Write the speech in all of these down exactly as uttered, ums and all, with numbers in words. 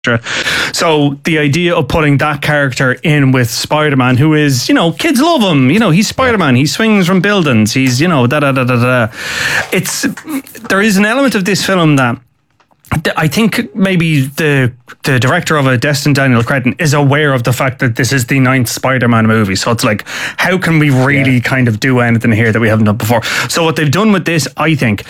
So the idea of putting that character in with Spider-Man, who is, you know, kids love him. You know, he's Spider-Man. He swings from buildings. He's, you know, da da da da da. It's there is an element of this film that I think maybe the the director of it, Destin Daniel Cretton, is aware of the fact that this is the ninth Spider-Man movie. So it's like, how can we really yeah. kind of do anything here that we haven't done before? So what they've done with this, I think,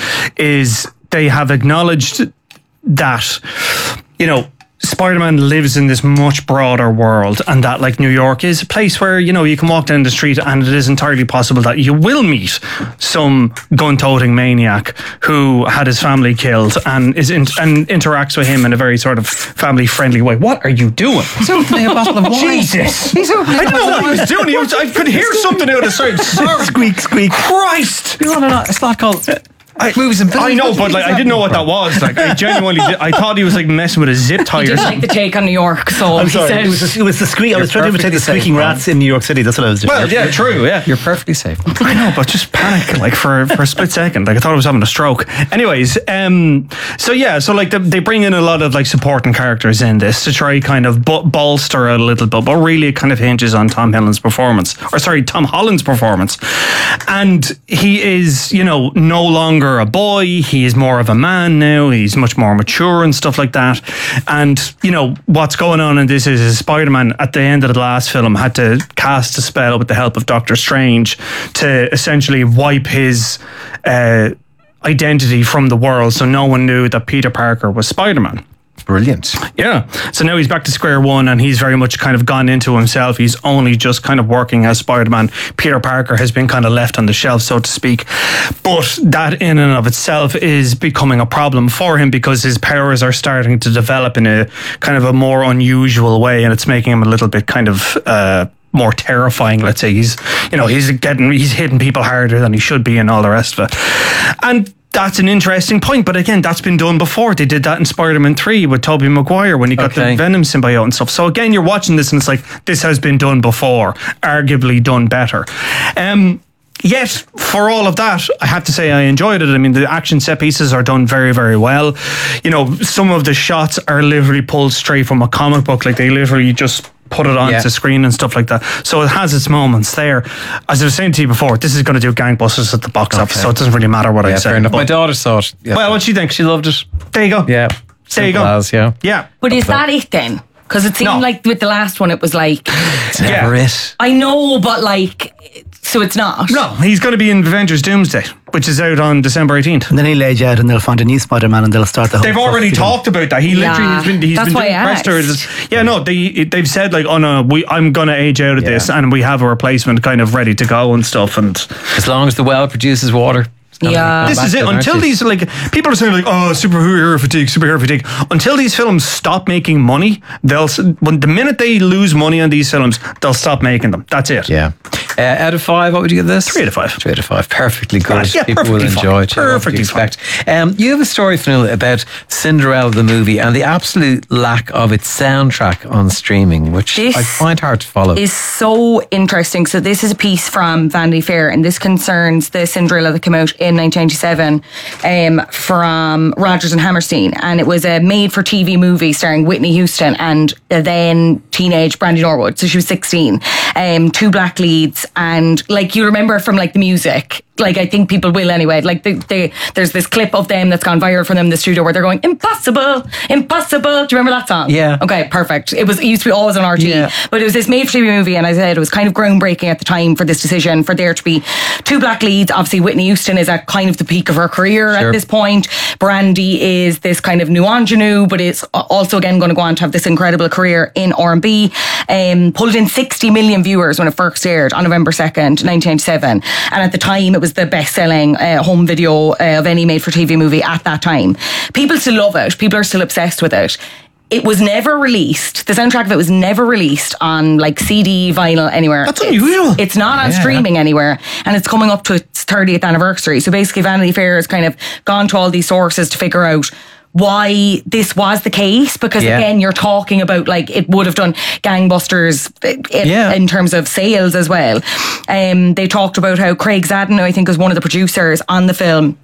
is they have acknowledged that, you know, Spider-Man lives in this much broader world, and that like New York is a place where, you know, you can walk down the street and it is entirely possible that you will meet some gun-toting maniac who had his family killed and is in, and interacts with him in a very sort of family-friendly way. What are you doing? He's opening a bottle of wine. Jesus! He's opening I don't know what he was doing. He was, I could hear something out of sight. Squeak, squeak. Christ! No, no, no. It's not called... I, moves and I know, but like I didn't know what that was. Like I genuinely, did, I thought he was like messing with a zip tie. He did like the take on New York, so I'm he sorry. said It was, the, it was the squeak. I was trying to imitate the squeaking safe, rats in New York City. That's what I was doing. Well, yeah, true. Yeah, you're perfectly safe. I know, but just panic like for for a split second. Like I thought I was having a stroke. Anyways, um, so yeah, so like the, they bring in a lot of like supporting characters in this to try kind of bu- bolster it a little bit, but really it kind of hinges on Tom Holland's performance, or sorry, Tom Holland's performance, and he is, you know, no longer a boy. He is more of a man now. He's much more mature and stuff like that. And, you know, what's going on in this is Spider-Man, at the end of the last film, had to cast a spell with the help of Doctor Strange to essentially wipe his uh, identity from the world, so no one knew that Peter Parker was Spider-Man. Brilliant. Yeah. So now he's back to square one, and he's very much kind of gone into himself. He's only just kind of working as Spider-Man. Peter Parker has been kind of left on the shelf, so to speak. But that in and of itself is becoming a problem for him, because his powers are starting to develop in a kind of a more unusual way, and it's making him a little bit kind of uh more terrifying, let's say. He's, you know, he's getting he's hitting people harder than he should be and all the rest of it. And that's an interesting point, but again, that's been done before. They did that in Spider-Man three with Tobey Maguire when he got okay. the Venom symbiote and stuff. So again, you're watching this and it's like, this has been done before, arguably done better. Um, yet, for all of that, I have to say I enjoyed it. I mean, the action set pieces are done very, very well. You know, some of the shots are literally pulled straight from a comic book. Like, they literally just put it onto yeah. screen and stuff like that. So it has its moments there. As I was saying to you before, this is going to do gangbusters at the box okay. office, so it doesn't really matter what yeah, I say. My daughter saw it. Yeah. Well, what'd she think? She loved it. There you go. Yeah. There you go. As, yeah. Yeah. But is that it then? Because it seemed no. like with the last one, it was like... It's never yeah. it. I know, but like... So it's not. No, he's going to be in Avengers Doomsday, which is out on December eighteenth. And then he'll age out and they'll find a new Spider-Man and they'll start the whole... They've already talked about that. He yeah. literally has been, he's That's been why doing I press tours. Yeah, no, they, they've said like, oh no, we, I'm going to age out of yeah. this, and we have a replacement kind of ready to go and stuff. And as long as the well produces water. Yeah, this is it. Until these, like, people are saying like, oh, superhero fatigue, superhero fatigue. Until these films stop making money, they'll when the minute they lose money on these films, they'll stop making them. That's it. Yeah. Uh, out of five, what would you give this? Three out of five. Three out of five. Perfectly good. Yeah, people will enjoy it. Perfectly expect. Um, you have a story, Fionnuala, about Cinderella the movie and the absolute lack of its soundtrack on streaming, which this I find hard to follow. Is so interesting. So this is a piece from Vanity Fair, and this concerns the Cinderella that came out in nineteen ninety-seven um, from Rodgers and Hammerstein, and it was a made-for-T V movie starring Whitney Houston and then teenage Brandy Norwood. So she was sixteen. Um, two black leads, and like you remember from like the music. Like I think people will anyway. Like they, they, there's this clip of them that's gone viral from them in the studio where they're going impossible, impossible. Do you remember that song? Yeah. Okay, perfect. It was it used to be always on R T, yeah. but it was this made-for-T V movie, and I said it was kind of groundbreaking at the time for this decision for there to be two black leads. Obviously, Whitney Houston is at kind of the peak of her career sure. at this point. Brandy is this kind of new ingenue, but is also again going to go on to have this incredible career in R and B. Um, pulled in sixty million viewers when it first aired on November second, nineteen ninety-seven, and at the time it was the best-selling uh, home video uh, of any made-for-T V movie at that time. People still love it. People are still obsessed with it. It was never released. The soundtrack of it was never released on like C D, vinyl, anywhere. That's unusual. It's, it's not on yeah. streaming anywhere, and it's coming up to its thirtieth anniversary. So basically, Vanity Fair has kind of gone to all these sources to figure out why this was the case, because yeah. again, you're talking about like it would have done gangbusters in, yeah. in terms of sales as well. Um, they talked about how Craig Zadan, who I think was one of the producers on the film,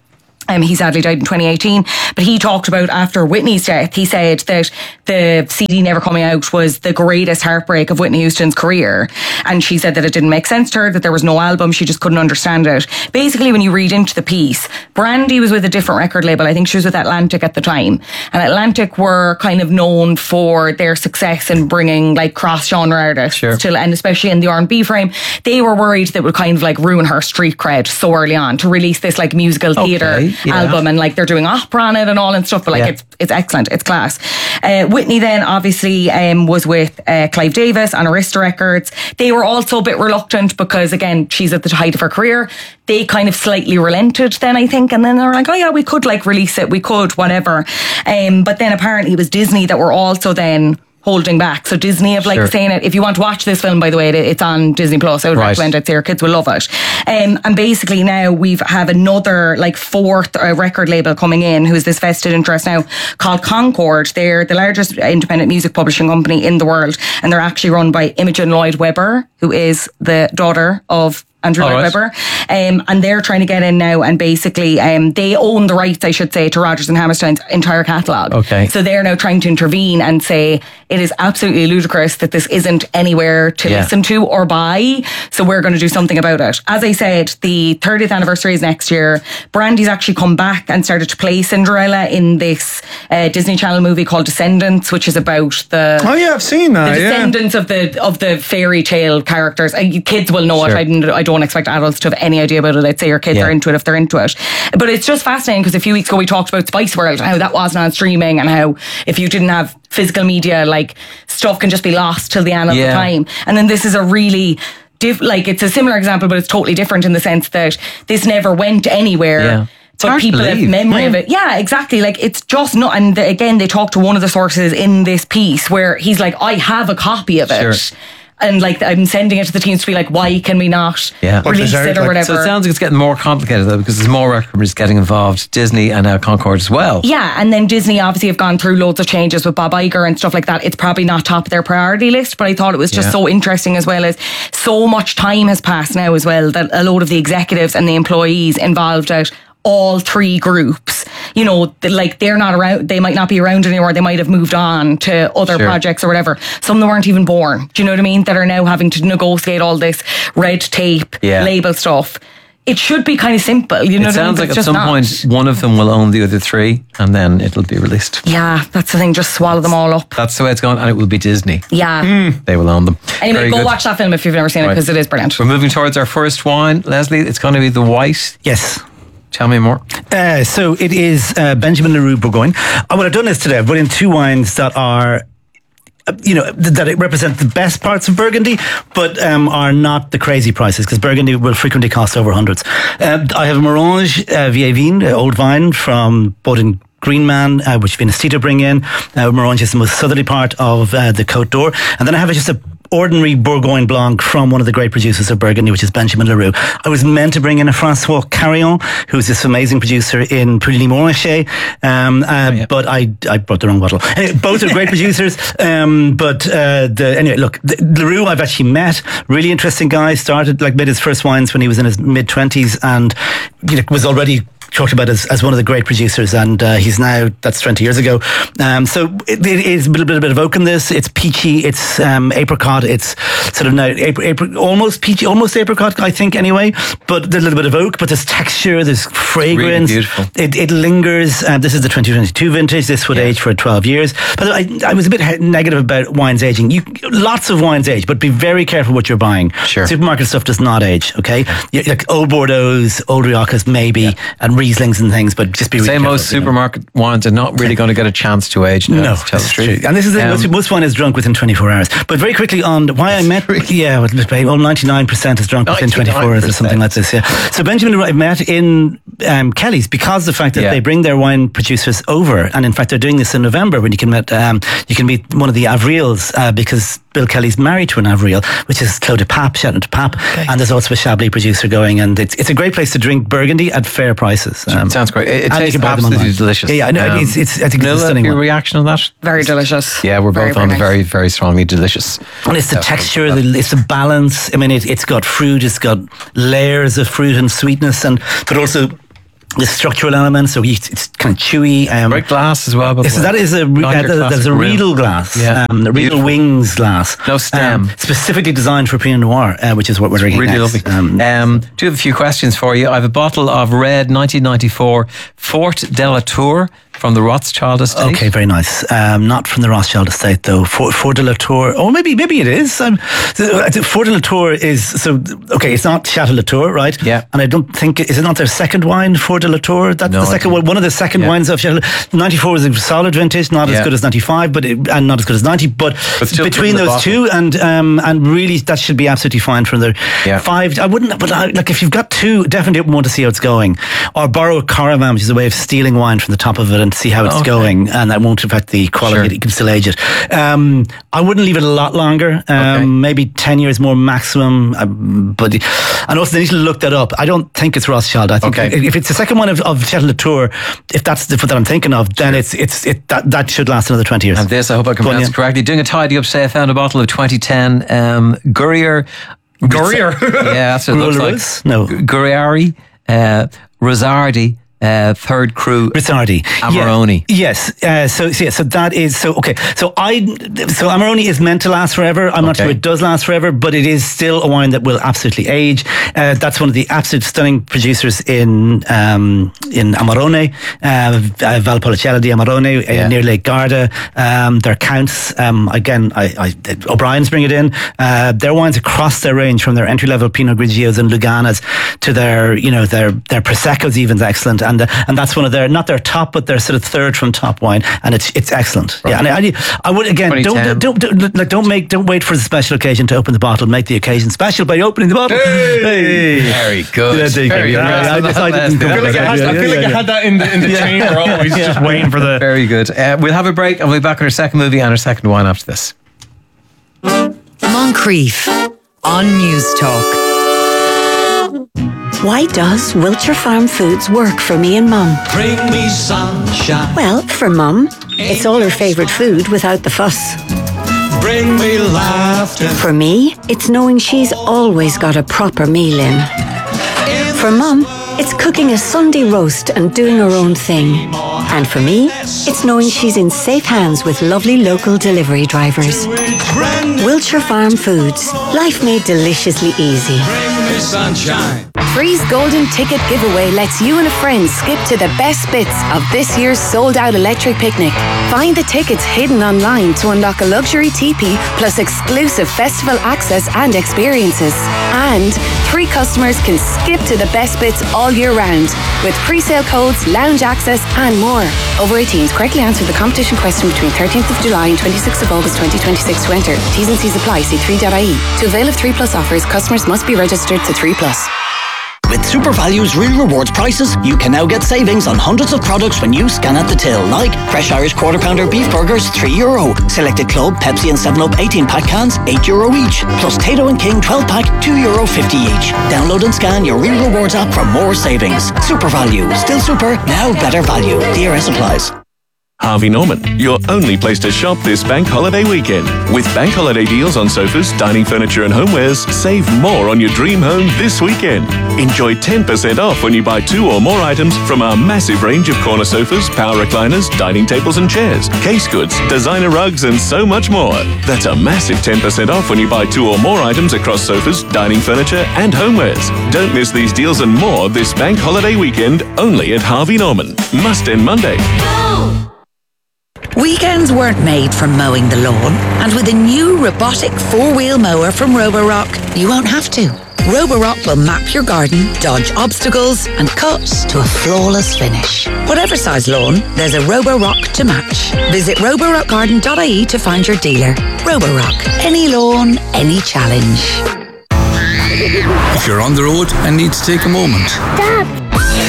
Um, he sadly died in twenty eighteen, but he talked about after Whitney's death, he said that the C D never coming out was the greatest heartbreak of Whitney Houston's career. And she said that it didn't make sense to her, that there was no album, she just couldn't understand it. Basically, when you read into the piece, Brandy was with a different record label. I think she was with Atlantic at the time. And Atlantic were kind of known for their success in bringing like cross-genre artists Sure. to, and especially in the R and B frame. They were worried that would kind of like ruin her street cred so early on to release this like musical theatre Okay. Yeah. album, and like they're doing opera on it and all and stuff, but like Yeah. it's it's excellent, it's class. Uh, Whitney then obviously um, was with uh, Clive Davis on Arista Records. They were also a bit reluctant because again she's at the height of her career. They kind of slightly relented then, I think, and then they were like, oh yeah, we could like release it, we could, whatever. Um, but then apparently it was Disney that were also then holding back. So Disney have like Sure. saying it. If you want to watch this film, by the way, it, it's on Disney Plus. I would Right. recommend it. So your kids will love it. Um, and basically now we've have another like fourth uh, record label coming in, who's this vested interest now called Concord. They're the largest independent music publishing company in the world, and they're actually run by Imogen Lloyd Webber, who is the daughter of Andrew All Lloyd right. Webber. Um, and they're trying to get in now, and basically um, they own the rights, I should say, to Rodgers and Hammerstein's entire catalogue. Okay. So they're now trying to intervene and say it is absolutely ludicrous that this isn't anywhere to Yeah. listen to or buy. So we're going to do something about it. As I said, the thirtieth anniversary is next year. Brandy's actually come back and started to play Cinderella in this uh, Disney Channel movie called Descendants, which is about the Oh yeah, I've seen that. the yeah. descendants of the of the fairy tale characters. Uh, you- kids will know Sure. it. I, didn't- I don't expect adults to have any idea about it. I'd say your kids Yeah. are into it if they're into it. But it's just fascinating because a few weeks ago we talked about Spice World and how that wasn't on streaming, and how if you didn't have physical media, like stuff can just be lost till the end of Yeah. the time. And then this is a really diff- like it's a similar example, but it's totally different in the sense that this never went anywhere. Yeah. It's But hard to people have believe. memory of it. Yeah, exactly. Like it's just not. And the, again, they talked to one of the sources in this piece where he's like, I have a copy of it. Sure. And like I'm sending it to the teams to be like, why can we not Yeah. But release there's it or like- whatever? So it sounds like it's getting more complicated though, because there's more record companies getting involved, Disney and now Concord as well. Yeah, and then Disney obviously have gone through loads of changes with Bob Iger and stuff like that. It's probably not top of their priority list, but I thought it was just Yeah. so interesting, as well as so much time has passed now as well, that a load of the executives and the employees involved out all three groups, you know, th- like they're not around, they might not be around anymore, they might have moved on to other Sure. projects or whatever. Some of them weren't even born, do you know what I mean, that are now having to negotiate all this red tape, Yeah. label stuff. It should be kind of simple, you know It what I mean? sounds But like it's at just some not. point one of them will own the other three and then it'll be released. Yeah, that's the thing, just swallow them all up. That's the way it's going, and it will be Disney. Yeah. They will own them. Anyway, Very go good. watch that film if you've never seen it, Right. because it is brilliant. We're moving towards our first wine. Leslie, it's going to be the white. Yes. Tell me more. Uh, so it is uh, Benjamin LaRue Bourgogne. Uh, what I've done is today I've put in two wines that are, uh, you know, th- that it represent the best parts of Burgundy, but um, are not the crazy prices, because Burgundy will frequently cost over hundreds. Uh, I have Morange uh, Vieille Vin, uh, old vine from Bowden Greenman, uh, which Vinestito bring in. Uh, Morange is the most southerly part of uh, the Côte d'Or. And then I have just a ordinary Bourgogne Blanc from one of the great producers of Burgundy, which is Benjamin LaRue. I was meant to bring in a Francois Carillon, who's this amazing producer in Puligny Montrachet, um, uh, Oh, yeah. but I I brought the wrong bottle. Anyway, both are great producers, um, but uh, the, anyway, look, the, LaRue I've actually met, really interesting guy, started, like, made his first wines when he was in his mid-twenties, and you know, was already talked about as, as one of the great producers, and uh, he's now, that's twenty years ago. Um, so it, it is a little bit, a bit of oak in this. It's peachy, it's um, apricot, it's sort of now apricot, apricot, almost peachy, almost apricot, I think, anyway. But there's a little bit of oak, but there's texture, there's fragrance. Really beautiful. It, it lingers. Uh, this is the twenty twenty-two vintage. This would Yeah. age for twelve years. But I, I was a bit he- negative about wines aging. You, lots of wines age, but be very careful what you're buying. Sure. Supermarket stuff does not age, okay? You, like old Bordeaux's, old Riojas maybe, and Rieslings and things, but just be really Say careful. most you know. supermarket wines are not really going to get a chance to age now. No, to tell the that's truth. true. And this is Um, most, most wine is drunk within twenty-four hours. But very quickly on why I met, yeah, well, ninety-nine percent is drunk within twenty-four hours or something like this. Yeah. So Benjamin I met in um, Kelly's because of the fact that Yeah. they bring their wine producers over, and in fact they're doing this in November when you can meet um, you can meet one of the Avrils uh, because Bill Kelly's married to an Avril, which is Clos de Pape, Chateau de Pape, and there's also a Chablis producer going, and it's it's a great place to drink Burgundy at fair prices. Um, It sounds great. It, it and you tastes can buy them absolutely online. delicious. Yeah, yeah, I know. Um, it's, it's, I think it's Nilla, a stunning your one. reaction on that? Very delicious. Yeah, we're Very, both on very very, very strongly delicious. And it's the Yeah, texture, that. the, it's the balance. I mean, it, it's got fruit, it's got layers of fruit and sweetness, and but also the structural elements. So it's kind of chewy. Um, Great glass as well. By the so way. that is a Not your uh, there's a classic grill. Riedel glass, Yeah. um, the Riedel Beautiful. Wings glass, No stem. um, specifically designed for Pinot Noir, uh, which is what we're drinking Really next. lovely. Um, Um, do have a few questions for you. I have a bottle of red nineteen ninety-four Fort de la Tour from the Rothschild estate. Okay, very nice. Um, not from the Rothschild estate though. Fort, Fort de la Tour. Oh, maybe maybe it is. Um, the- Fort de la Tour is so okay. It's not Chateau Latour, right? Yeah. And I don't think is it not their second wine, Fort de la Tour. That's No, the I second one. think- One of the second yeah. wines of Chateau. ninety-four was a solid vintage, not Yeah. as good as ninety-five, but it, and not as good as ninety. But, But still between good in the those bottle. two, and um, and really that should be absolutely fine from the Yeah. five. I wouldn't, but I, like if you've got two, definitely want to see how it's going, or borrow a caravan, which is a way of stealing wine from the top of it and see how it's Okay. going, and that won't affect the quality. Sure. You can still age it. Um, I wouldn't leave it a lot longer. Um, Okay. Maybe ten years more maximum. Um, but and also they need to look that up. I don't think it's Rothschild. I think Okay. if it's the second one of, of Chateau Latour, if that's the what I'm thinking of, then it's it's it that that should last another twenty years. And this, I hope I can Go on, pronounce Ian. correctly. Doing a tidy up, say I found a bottle of twenty ten um, Gruyere. Gruyere. Yeah, that's what it looks like. Gruyere? No. Gruyere, uh, Rosardi, uh, Third Crew. Rizzardi. Amarone. Yeah. Yes. Uh, so, so, yeah, so that is, so, okay. So I, so Amarone is meant to last forever. I'm not Okay. sure it does last forever, but it is still a wine that will absolutely age. Uh, that's one of the absolute stunning producers in, um, in Amarone, uh, Valpolicella di Amarone, Yeah. uh, near Lake Garda. Um, their counts, um, again, I, I, O'Brien's bring it in. Uh, their wines across their range, from their entry level Pinot Grigios and Luganas to their, you know, their, their Proseccos even's excellent. And, uh, and that's one of their, not their top, but their sort of third from top wine. And it's, it's excellent. Yeah. And I, I, I would, again, twenty ten. don't, don't, don't, like, don't make, don't wait for the special occasion to open the bottle. Make the occasion special by opening the bottle. Hey. Very good. Yeah, there you go. Very Yeah, good. I just- I didn't I feel like I had, I feel like I had that in the, in the chamber always, just waiting for the... Very good. Uh, we'll have a break and we'll be back with our second movie and our second wine after this. Moncrief on News Talk. Why does Wiltshire Farm Foods work for me and Mum? Bring me sunshine. Well, for Mum, it's all her favourite food without the fuss. Bring me laughter. For me, it's knowing she's always got a proper meal in. For Mum, it's cooking a Sunday roast and doing her own thing. And for me, it's knowing she's in safe hands with lovely local delivery drivers. Wiltshire Farm Foods. Life made deliciously easy. Bring me sunshine. Free's Golden Ticket Giveaway lets you and a friend skip to the best bits of this year's sold-out electric picnic. Find the tickets hidden online to unlock a luxury teepee plus exclusive festival access and experiences. And three customers can skip to the best bits all year round with pre-sale codes, lounge access and more. Over eighteens, correctly answer the competition question between thirteenth of July and twenty-sixth of August twenty twenty-six to enter. T's and C's apply. See three dot I E. To avail of three plus offers, customers must be registered to three plus. With Super Value's Real Rewards prices, you can now get savings on hundreds of products when you scan at the till, like Fresh Irish Quarter Pounder Beef Burgers, three euro. Selected Club, Pepsi and seven up eighteen pack cans, eight euro each. Plus Tato and King twelve pack, two euro fifty each. Download and scan your Real Rewards app for more savings. Super Value. Still super, now better value. D R S applies. Harvey Norman, your only place to shop this bank holiday weekend. With bank holiday deals on sofas, dining furniture and homewares, save more on your dream home this weekend. Enjoy ten percent off when you buy two or more items from our massive range of corner sofas, power recliners, dining tables and chairs, case goods, designer rugs and so much more. That's a massive ten percent off when you buy two or more items across sofas, dining furniture and homewares. Don't miss these deals and more this bank holiday weekend only at Harvey Norman. Must end Monday. Weekends weren't made for mowing the lawn, and with a new robotic four-wheel mower from Roborock, you won't have to. Roborock will map your garden, dodge obstacles, and cut to a flawless finish. Whatever size lawn, there's a Roborock to match. Visit roborock garden dot I E to find your dealer. Roborock. Any lawn, any challenge. If you're on the road and need to take a moment. Stop!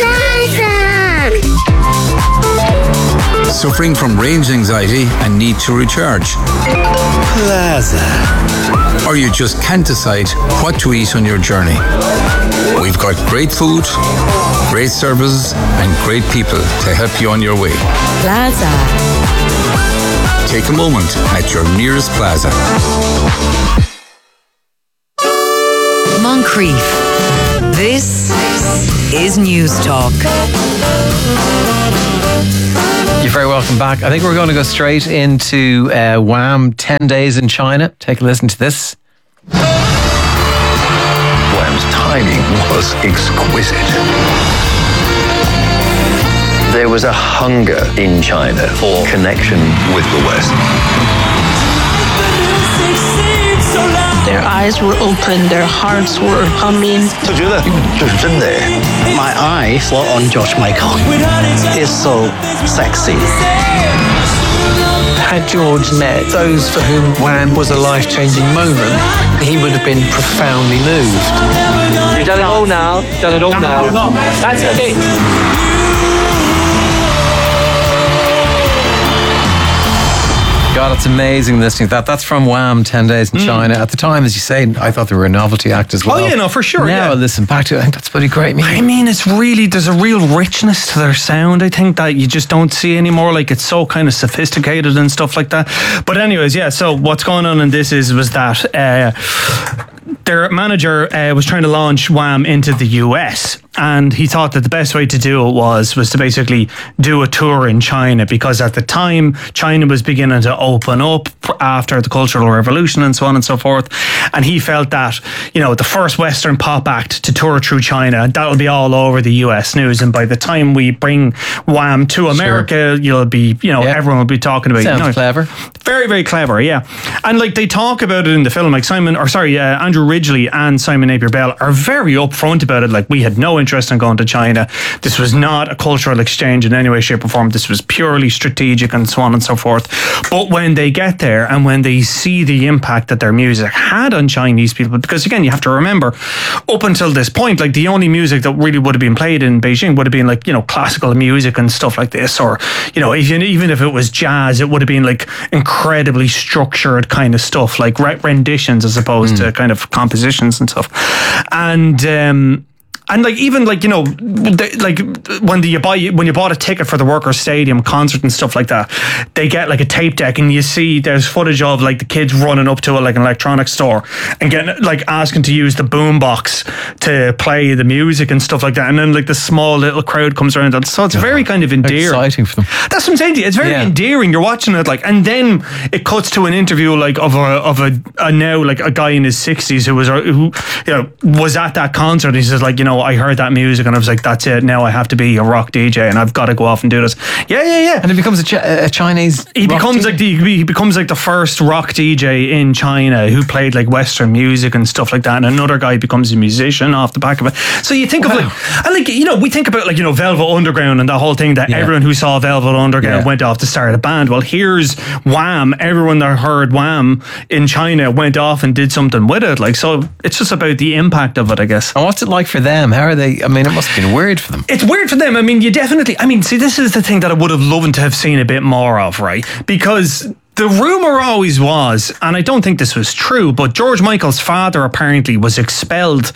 Suffering from range anxiety and need to recharge. Plaza. Or you just can't decide what to eat on your journey. We've got great food, great service, and great people to help you on your way. Plaza. Take a moment at your nearest Plaza. Moncrief. This This is News Talk. You're very welcome back. I think we're going to go straight into uh, Wham! ten days in China. Take a listen to this. Wham's timing was exquisite. There was a hunger in China for connection with the West. Their eyes were open, their hearts were humming. My eyes were on George Michael. He's so sexy. Had George met those for whom Wham was a life-changing moment, he would have been profoundly moved. You've done it all now. You've done it all now. That's it. God, it's amazing listening to that. That's from Wham! ten days in mm. China. At the time, as you say, I thought they were a novelty act as well. Oh, yeah, no, for sure. Now yeah. I listen back to it, I think that's pretty great music. I mean, it's really, there's a real richness to their sound, I think, that you just don't see anymore. Like, it's so kind of sophisticated and stuff like that. But anyways, yeah, so what's going on in this is, was that uh, their manager uh, was trying to launch Wham! Into the U S, and he thought that the best way to do it was was to basically do a tour in China, because at the time China was beginning to open up after the Cultural Revolution and so on and so forth, and he felt that, you know, the first Western pop act to tour through China, that'll be all over the U S news, and by the time we bring Wham! To America, sure. you'll be, you know, yeah. everyone will be talking about it. Sounds you know, clever. Very, very clever, yeah. And like, they talk about it in the film, like Simon, or sorry, uh, Andrew Ridgeley and Simon Napier Bell are very upfront about it. Like, we had no interest in going to China. This was not a cultural exchange in any way, shape or form. This was purely strategic and so on and so forth. But when they get there and when they see the impact that their music had on Chinese people, because again, you have to remember, up until this point, like, the only music that really would have been played in Beijing would have been like, you know, classical music and stuff like this, or, you know, even, even if it was jazz, it would have been like incredibly structured kind of stuff, like renditions as opposed mm. to kind of compositions and stuff. And um And like, even like, you know, they, like when the, you buy when you bought a ticket for the Workers' Stadium concert and stuff like that, they get like a tape deck, and you see there's footage of like the kids running up to a, like an electronics store and getting like asking to use the boombox to play the music and stuff like that, and then like the small little crowd comes around, and so it's oh, very kind of endearing. Exciting for them. That's what I'm saying to you. It's very yeah. endearing. You're watching it like, and then it cuts to an interview like of a of a, a now like a guy in his sixties who was who you know was at that concert. He says like, you know, I heard that music and I was like, that's it, now I have to be a rock D J and I've got to go off and do this. Yeah, yeah, yeah. And it becomes a, Ch- a Chinese he rock becomes D J? like the he becomes like the first rock D J in China who played like Western music and stuff like that, and another guy becomes a musician off the back of it. So you think wow. of like, and like, you know, we think about like, you know, Velvet Underground and that whole thing, that yeah. everyone who saw Velvet Underground yeah. went off to start a band. Well, here's Wham! Everyone that heard Wham! In China went off and did something with it. Like, so it's just about the impact of it, I guess. And what's it like for them? How are they? I mean, it must have been weird for them. It's weird for them. I mean, you definitely, I mean, see, this is the thing that I would have loved to have seen a bit more of, right? Because the rumour always was, and I don't think this was true, but George Michael's father apparently was expelled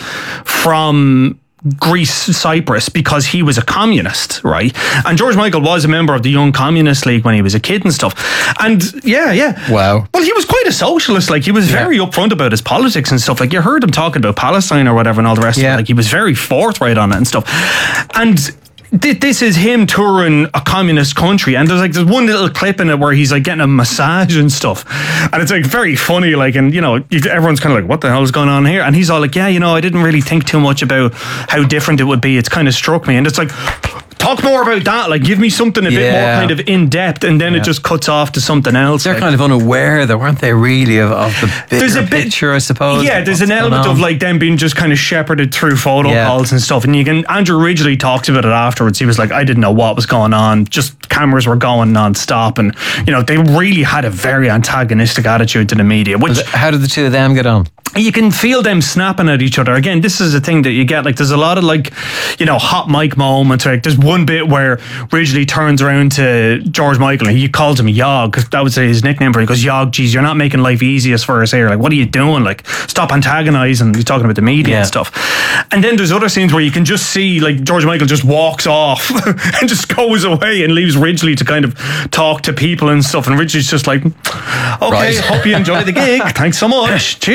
from Greece, Cyprus, because he was a communist, right? And George Michael was a member of the Young Communist League when he was a kid and stuff. And yeah, yeah. Wow. Well, he was quite a socialist. Like, he was yeah. very upfront about his politics and stuff. Like, you heard him talking about Palestine or whatever and all the rest yeah. of it. Like, he was very forthright on it and stuff. And this is him touring a communist country, and there's like there's one little clip in it where he's like getting a massage and stuff, and it's like very funny, like, and you know, everyone's kind of like, what the hell is going on here? And he's all like, yeah, you know, I didn't really think too much about how different it would be. It's kind of struck me. And it's like, talk more about that. Like, give me something a yeah. bit more kind of in depth, and then yeah. it just cuts off to something else. They're like, kind of unaware, though, weren't they? Really, of, of the bigger there's a bit, picture, I suppose. Yeah, there's an element of like them being just kind of shepherded through photo yeah. calls and stuff. And you can. Andrew Ridgeley talks about it afterwards. He was like, I didn't know what was going on. Just cameras were going non-stop, and you know, they really had a very antagonistic attitude to the media. Which, how did the two of them get on? You can feel them snapping at each other. Again, this is a thing that you get. Like, there's a lot of like, you know, hot mic moments. Like, there's one bit where Ridgeley turns around to George Michael and he calls him Yog, because that was his nickname for him. He goes, Yog, geez, you're not making life easiest for us here. Like, what are you doing? Like, stop antagonizing. He's talking about the media yeah. and stuff. And then there's other scenes where you can just see like George Michael just walks off and just goes away and leaves Ridgeley to kind of talk to people and stuff. And Ridgeley's just like, okay, right. hope you enjoy the gig. Thanks so much. Cheers. Uh,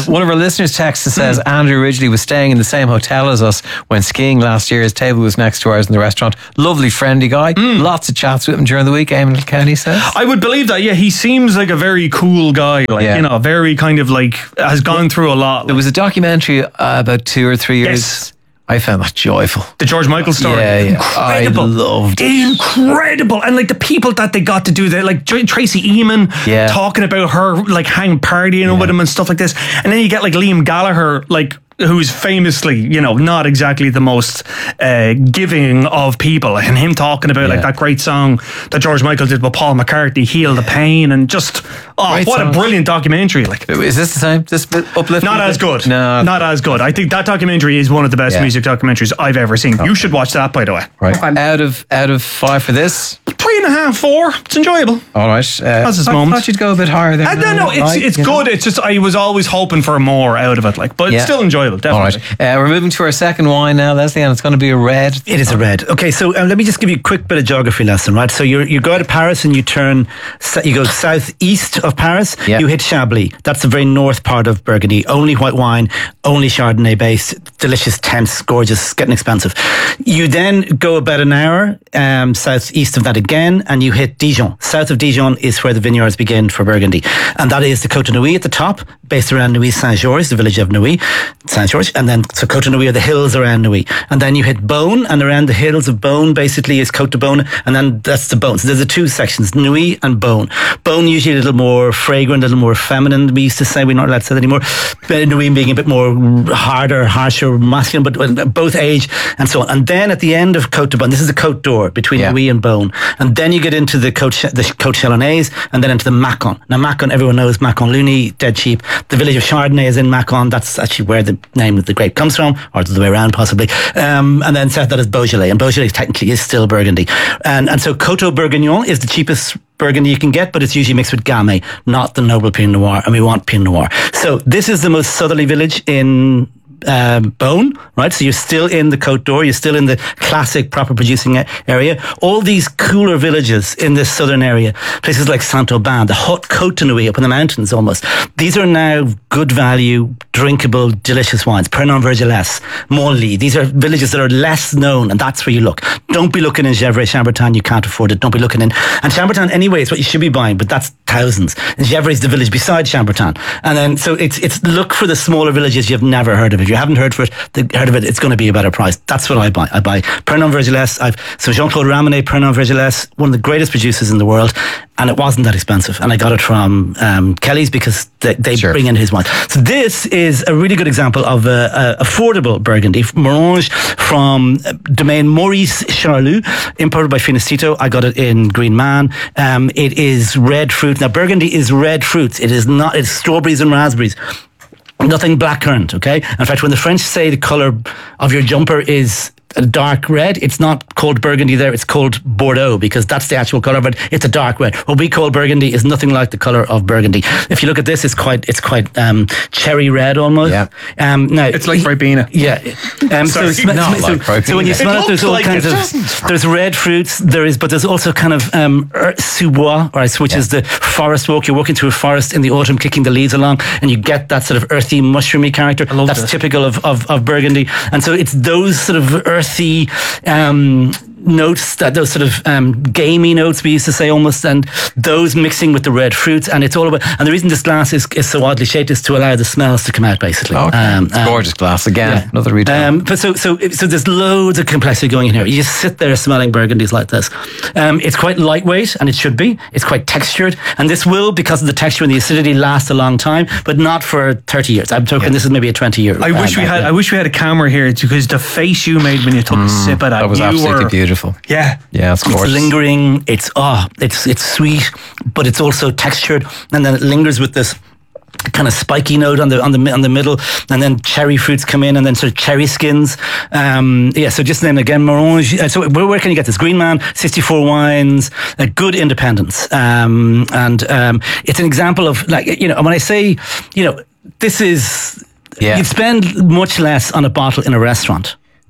one of our listeners texts says mm. Andrew originally was staying in the same hotel as us when skiing last year. His table was next to ours in the restaurant. Lovely, friendly guy. Mm. Lots of chats with him during the week. Eamon Kilkenny says. I would believe that. Yeah, he seems like a very cool guy. Like yeah. you know, very kind of like has gone through a lot. There was a documentary uh, about two or three years. Yes. I found that joyful. The George Michael story. Yeah, yeah. Incredible. I loved it. Incredible. And like the people that they got to do that, like Tracy Eamon yeah. talking about her like hang partying yeah. with him and stuff like this. And then you get like Liam Gallagher, like who's famously, you know, not exactly the most uh, giving of people, and him talking about yeah. like that great song that George Michael did with Paul McCartney, Heal the Pain, and just oh great what song. A brilliant documentary. Like, is this the same? This bit uplifting? Not as good. No, not as good. I think that documentary is one of the best yeah. music documentaries I've ever seen. Oh. You should watch that, by the way. Right. Okay. Out of out of five for this, three and a half, four. It's enjoyable. All right. Uh, That's his I moment. thought you'd go a bit higher there. Uh, no, no, it's right, it's good. Know? It's just I was always hoping for more out of it, like, but yeah. it's still enjoyable. Definitely. All right. Uh, we're moving to our second wine now, Leslie, and it's going to be a red. It is a red. Okay, so um, let me just give you a quick bit of geography lesson, right? So you you go to Paris and you turn, you go southeast of Paris. Yep. You hit Chablis. That's the very north part of Burgundy. Only white wine, only Chardonnay based, delicious, tense, gorgeous, getting expensive. You then go about an hour um, southeast of that again, and you hit Dijon. South of Dijon is where the vineyards begin for Burgundy, and that is the Côte de Nuits at the top, based around Nuits-Saint-Georges, the village of Nuits, Saint-Georges, and then so Côte de Nuits are the hills around Nuits, and then you hit Beaune, and around the hills of Beaune basically is Côte de Beaune, and then that's the Beaune. So there's the two sections, Nuits and Beaune. Beaune usually a little more fragrant, a little more feminine. We used to say, we're not allowed to say that anymore. But Nuits being a bit more harder, harsher, masculine, but both age and so on. And then at the end of Côte de Beaune, this is the Côte d'Or between yeah. Nuits and Beaune, and then you get into the Côte the Côte Chalonnaise, and then into the Mâcon. Now Mâcon, everyone knows Mâcon Luni, dead cheap. The village of Chardonnay is in Mâcon. That's actually where the name of the grape comes from, or the way around possibly. Um, and then south that is Beaujolais, and Beaujolais technically is still Burgundy. And and so Coteau Bourguignon is the cheapest Burgundy you can get, but it's usually mixed with Gamay, not the noble Pinot Noir, and we want Pinot Noir. So this is the most southerly village in Um, Beaune, right? So you're still in the Côte d'Or, you're still in the classic proper producing area. All these cooler villages in this southern area, places like Saint-Aubin, the hot Côte de Nuits up in the mountains almost, these are now good value, drinkable, delicious wines. Pernon Vergelès, Montlhy, these are villages that are less known, and that's where you look. Don't be looking in Gevrey, Chambertin, you can't afford it. Don't be looking in, and Chambertin anyway is what you should be buying, but that's thousands. And Gevrey is the village beside Chambertin. And then, so it's, it's look for the smaller villages you've never heard of. If you haven't heard for it, the, heard of it, it's going to be a better price. That's what I buy. I buy Pernon Vergelès. I've so Jean-Claude Ramonet, Pernon Vergelès, one of the greatest producers in the world, and it wasn't that expensive. And I got it from um, Kelly's because they, they sure. bring in his wine. So this is a really good example of a, a affordable Burgundy, Morange from Domaine Maurice Charloux, imported by Finestito. I got it in Green Man. Um, it is red fruit. Now Burgundy is red fruits. It is not. It's strawberries and raspberries. Nothing blackcurrant, okay? In fact, when the French say the colour of your jumper is a dark red, it's not called Burgundy there, it's called Bordeaux, because that's the actual colour of it. It's a dark red. What we call Burgundy is nothing like the colour of Burgundy. If you look at this, it's quite it's quite um, cherry red almost. Yeah. Um, now, it's like Ribena. Yeah. Um, Sorry, so, sm- not so, like so when you smell it, it there's all like kinds it of... doesn't. There's red fruits, there is, but there's also kind of um, sous-bois, right, which yeah. is the forest walk. You're walking through a forest in the autumn, kicking the leaves along, and you get that sort of earthy, mushroomy character. That's this. typical of, of, of Burgundy. And so it's those sort of earthy... Um, notes, that those sort of um, gamey notes we used to say almost, and those mixing with the red fruits, and it's all about, and the reason this glass is, is so oddly shaped is to allow the smells to come out basically. Okay. Um, um, gorgeous glass again, yeah. another retail. Um, but so so so there's loads of complexity going in here. You just sit there smelling Burgundies like this. Um, it's quite lightweight, and it should be. It's quite textured, and this will, because of the texture and the acidity, last a long time, but not for thirty years. I'm talking yeah. this is maybe a twenty year. I wish um, we had. I wish we had a camera here, because the face you made when you took mm, a sip of that, that was absolutely were, beautiful. Yeah, yeah, it's gorgeous. It's lingering. It's oh, it's it's sweet, but it's also textured, and then it lingers with this kind of spiky note on the on the on the middle, and then cherry fruits come in, and then sort of cherry skins. Um, yeah, so just then again, Morange. Uh, so where, where can you get this? Green Man, sixty-four wines, a good independence, um, and um, it's an example of, like, you know, when I say, you know, this is yeah. you'd spend much less on a bottle in a restaurant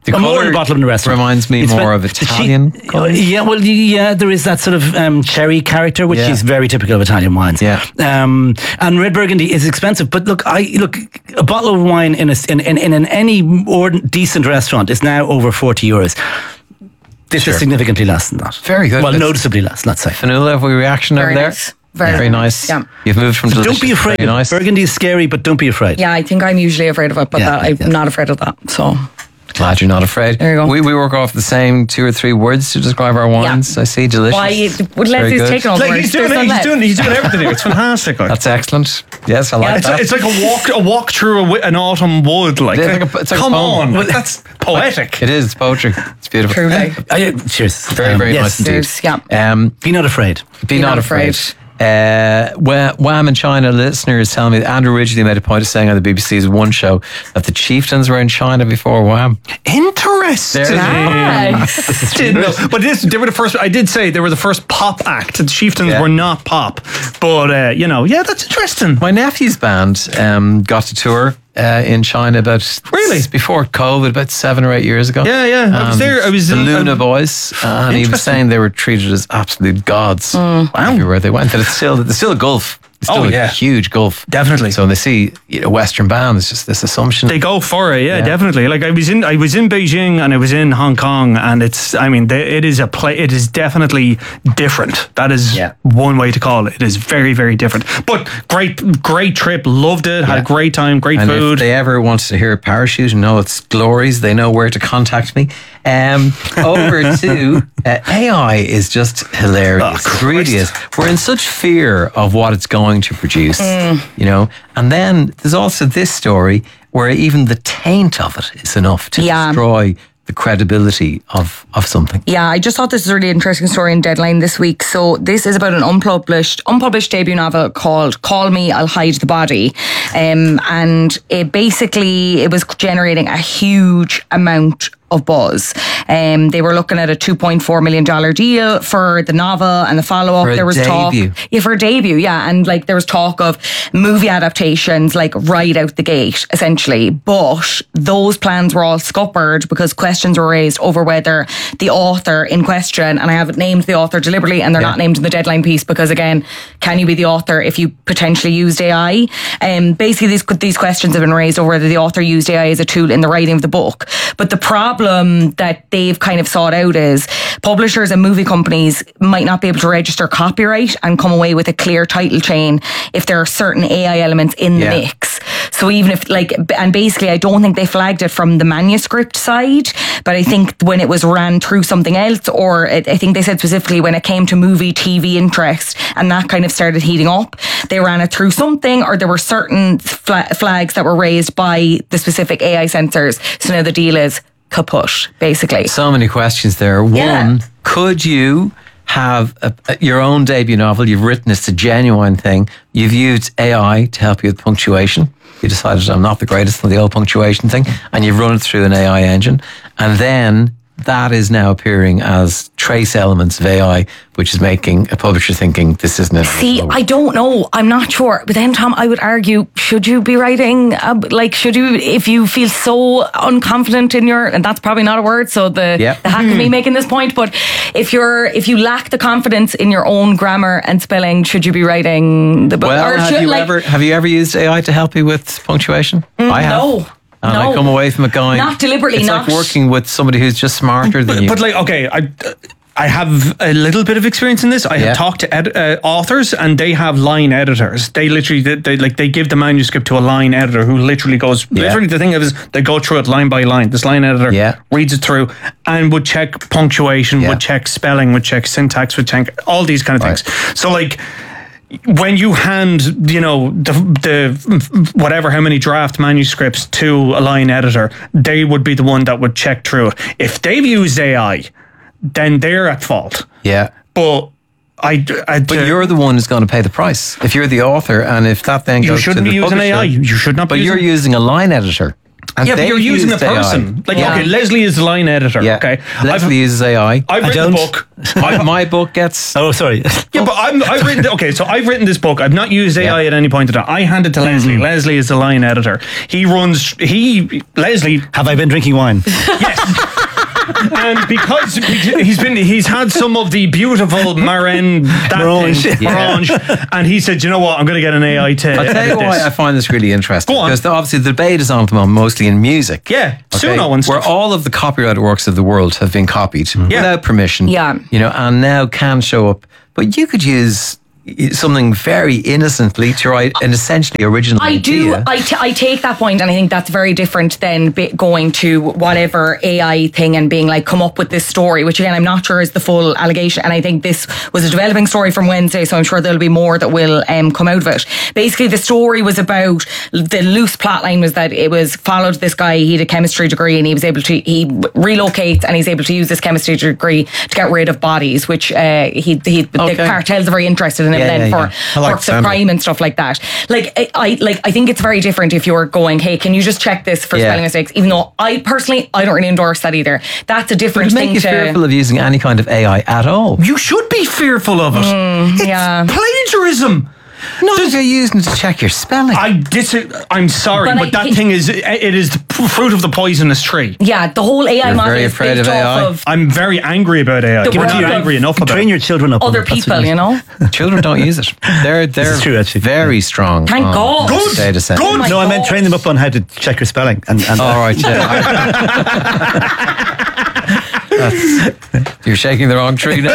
The or more colour in a bottle in the restaurant. reminds me It's more ve- of the che- Italian colours. Yeah, well, yeah, there is that sort of um, cherry character, which Yeah. is very typical of Italian wines. Yeah. Um, and red Burgundy is expensive, but look, I look a bottle of wine in a, in, in, in any ord- decent restaurant is now over forty euros. This Sure. is significantly less than that. Very good. Well, Let's- noticeably less, let's say. Fanula, have we reaction Very over there? nice. Very nice. Yeah. You've moved from So delicious don't be to afraid. very nice. Burgundy is scary, but don't be afraid. Yeah, I think I'm usually afraid of it, but Yeah, that, I'm yeah. not afraid of that. So Glad you're not afraid. There you go. We, we work off the same two or three words to describe our wines. I see, delicious. Why? Well, Very Leslie's good. taking all the Like words. he's doing There's it. none He's left. doing. He's doing everything. It's fantastic. Like. That's excellent. Yes, I like It's, that. it's like a walk, a walk through a, wi- an autumn wood. Like, It's like a- it's like a come poem. on, like, that's poetic. It is. It's poetry. It's beautiful. Truly. Uh, cheers. Very, Um, very yes. nice indeed. Cheers, yeah. Um, Be not afraid. Be, not, not afraid. afraid. Uh, Wha- Wham in China listeners tell me that Andrew Ridgely made a point of saying on the B B C's One show that the chieftains were in China before Wham. Interesting. There- Nice. Didn't know. But this, they were the first. I did say they were the first pop act. The Chieftains Yeah. were not pop, but uh, you know, yeah, that's interesting. My nephew's band um, got to tour uh, in China about Really? before COVID, about seven or eight years ago. Yeah, yeah. I was And there. I was the in- Luna um, Boys, and he was Interesting. saying they were treated as absolute gods everywhere they went. That it's still it's still a gulf. It's still Oh, a yeah. huge gulf. Definitely. So when they see you know, Western bands, just this assumption. They go for it, yeah, Yeah. definitely. Like I was in, I was in Beijing and I was in Hong Kong, and it's, I mean, they, it is a play. It is definitely different. That is Yeah. one way to call it. It is very, very different. But great, great trip. Loved it. Had Yeah. a great time. Great And food. if they ever wanted to hear a parachute and know its glories, they know where to contact me. Um, over to uh, A I is just hilarious. Oh, it really is. We're in such fear of what it's going to produce, you know. And then there's also this story where even the taint of it is enough to Yeah. destroy the credibility of, of something. Yeah, I just thought this was a really interesting story in Deadline this week. So this is about an unpublished, unpublished debut novel called "Call Me, I'll Hide the Body," um, and it basically it was generating a huge amount of buzz. Um, they were looking at a two point four million dollars deal for the novel and the follow-up. For a there was debut. talk, yeah, for a debut, yeah, and like there was talk of movie adaptations, like right out the gate, essentially. But those plans were all scuppered because questions were raised over whether the author in question, and I haven't named the author deliberately, and they're Yeah. not named in the Deadline piece because, again, can you be the author if you potentially used A I? Um, basically, these these questions have been raised over whether the author used A I as a tool in the writing of the book. But the problem that they've kind of sought out is publishers and movie companies might not be able to register copyright and come away with a clear title chain if there are certain A I elements in the Yeah. mix. So even if like, and basically I don't think they flagged it from the manuscript side, but I think when it was ran through something else, or it, I think they said specifically when it came to movie, T V interest and that kind of started heating up, they ran it through something, or there were certain fla- flags that were raised by the specific A I sensors. So now the deal is kaput, basically. So many questions there. Yeah. One, could you have a, a- your own debut novel? You've written it's a genuine thing. You've used A I to help you with punctuation. You decided I'm not the greatest on the old punctuation thing, and you've run it through an A I engine. And then that is now appearing as trace elements of A I, which is making a publisher thinking this isn't it. See, I don't know. I'm not sure. But then, Tom, I would argue, should you be writing, uh, like, should you, if you feel so unconfident in your, and that's probably not a word, so the, Yep. the hack of me making this point, but if you're, if you lack the confidence in your own grammar and spelling, should you be writing the book? Well, Or have should, you like, ever have you ever used A I to help you with punctuation? I have. no. And No. I come away from it going, Not deliberately, It's not. like working with somebody who's just smarter than you. But like, okay, I I have a little bit of experience in this. I Yeah. have talked to ed- uh, authors, and they have line editors. They literally, they, they like, they give the manuscript to a line editor who literally goes. Yeah. Literally, the thing is, they go through it line by line. This line editor Yeah. reads it through and would check punctuation, Yeah. would check spelling, would check syntax, would check all these kind of Right. things. So like. When you hand, you know, the, the whatever how many draft manuscripts to a line editor, they would be the one that would check through it. If they've used A I, then they're at fault. yeah. But I, I But you're the one who's going to pay the price. If you're the author, and if that then you goes shouldn't to be the using A I. publisher- You should not. But be you're using, using a line editor. And yeah, but they've you're using a used A I. person. Like, Yeah. okay, Leslie is the line editor. Yeah. Okay, Leslie uses A I. I've I written don't. the book. my, my book gets. Oh, sorry. Yeah, but I'm, I've written. Okay, so I've written this book. I've not used A I Yeah. at any point in time. I hand it to Leslie. Mm-hmm. Leslie is the line editor. He runs. He Leslie. Have I been drinking wine? And because he's been, he's had some of the beautiful Marin that Morange. thing, Yeah. Morange, and he said, "You know what? I'm going to get an A I to." I'll tell you edit why this." I find this really interesting. Go on. Because the, obviously the debate is on at the moment, mostly in music. Yeah, Okay? Suno and Where stuff. all of the copyrighted works of the world have been copied Yeah. without permission. Yeah. You know, and now can show up. But you could use something very innocently to write an essentially original I do. idea. I, t- I take that point, and I think that's very different than bi- going to whatever A I thing and being like, come up with this story, which again, I'm not sure is the full allegation. And I think this was a developing story from Wednesday, so I'm sure there'll be more that will um, come out of it. Basically, the story was about, the loose plot line was that it was followed this guy, he had a chemistry degree, and he was able to, he relocates and he's able to use this chemistry degree to get rid of bodies, which uh, he, he Okay. the cartels are very interested in him Yeah, then yeah, for yeah. I like works of Sandra. crime and stuff like that. Like I, I like I think it's very different if you're going, hey, can you just check this for Yeah. spelling mistakes? Even though I personally I don't really endorse that either. That's a Would different it make thing you to. fearful of using any kind of A I at all? You should be fearful of it. Mm, it's yeah. plagiarism. Not if you're using it to check your spelling. I dis- I'm sorry, But but, I that think- thing is it is the p- fruit of the poisonous tree. Yeah, the whole A I You're model very is afraid based of A I? off of I'm very angry about A I. The Give it to world you of- angry enough about Train it. your children up. on other it. That's people, what you know. Children don't use it. They're they're is true, actually. very strong. Thank on God. Good, data set. good. Oh my No, I meant God. train them up on how to check your spelling. And, and All right, yeah. That's- you're shaking the wrong tree now.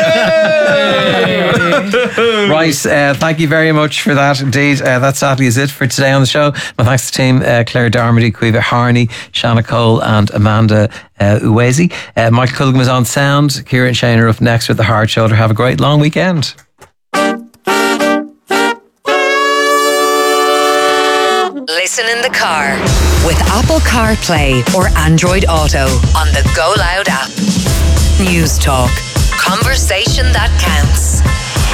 Right, uh, thank you very much for that indeed. Uh, that sadly is it for today on the show. My thanks to the team, uh, Claire Darmody, Quiva Harney, Shanna Cole and Amanda uh, Uwezi. Uh, Michael Culligan was on sound. Ciara and Shane are up next with The Hard Shoulder. Have a great long weekend. Listen in the car with Apple CarPlay or Android Auto on the Go Loud app. News Talk. Conversation that counts.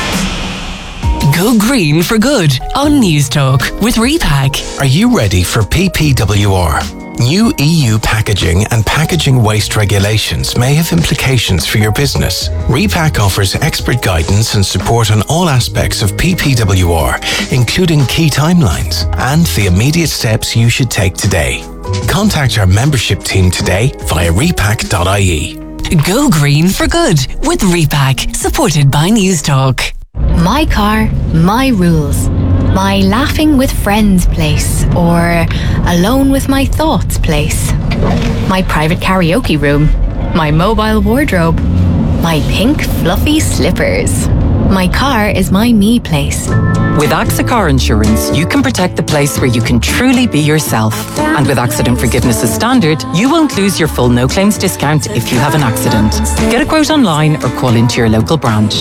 Go green for good on News Talk with Repack. Are you ready for P P W R? New E U packaging and packaging waste regulations may have implications for your business. Repack offers expert guidance and support on all aspects of P P W R, including key timelines and the immediate steps you should take today. Contact our membership team today via repack dot I E. Go green for good with Repack, supported by News Talk. My car, my rules. My laughing with friends place, or alone with my thoughts place. My private karaoke room. My mobile wardrobe. My pink fluffy slippers. My car is my me place. With AXA Car Insurance, you can protect the place where you can truly be yourself. And with Accident Forgiveness as standard, you won't lose your full no claims discount if you have an accident. Get a quote online or call into your local branch.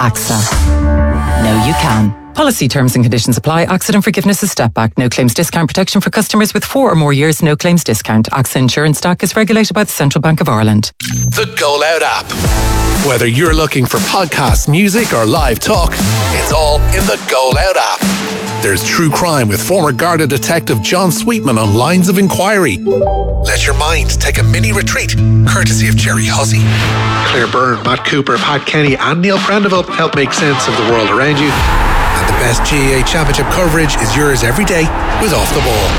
AXA. No, you can. Policy terms and conditions apply. Accident Forgiveness is step back. No claims discount protection for customers with four or more years no claims discount. AXA Insurance Stock is regulated by the Central Bank of Ireland. The Go Loud app. Whether you're looking for podcasts, music, or live talk, it's all in the Go Loud app. There's true crime with former Garda detective John Sweetman on Lines of Inquiry. Let your mind take a mini retreat, courtesy of Jerry Hussey. Claire Byrne, Matt Cooper, Pat Kenny, and Neil Prendeville help make sense of the world around you. And the best G A A Championship coverage is yours every day with Off the Ball.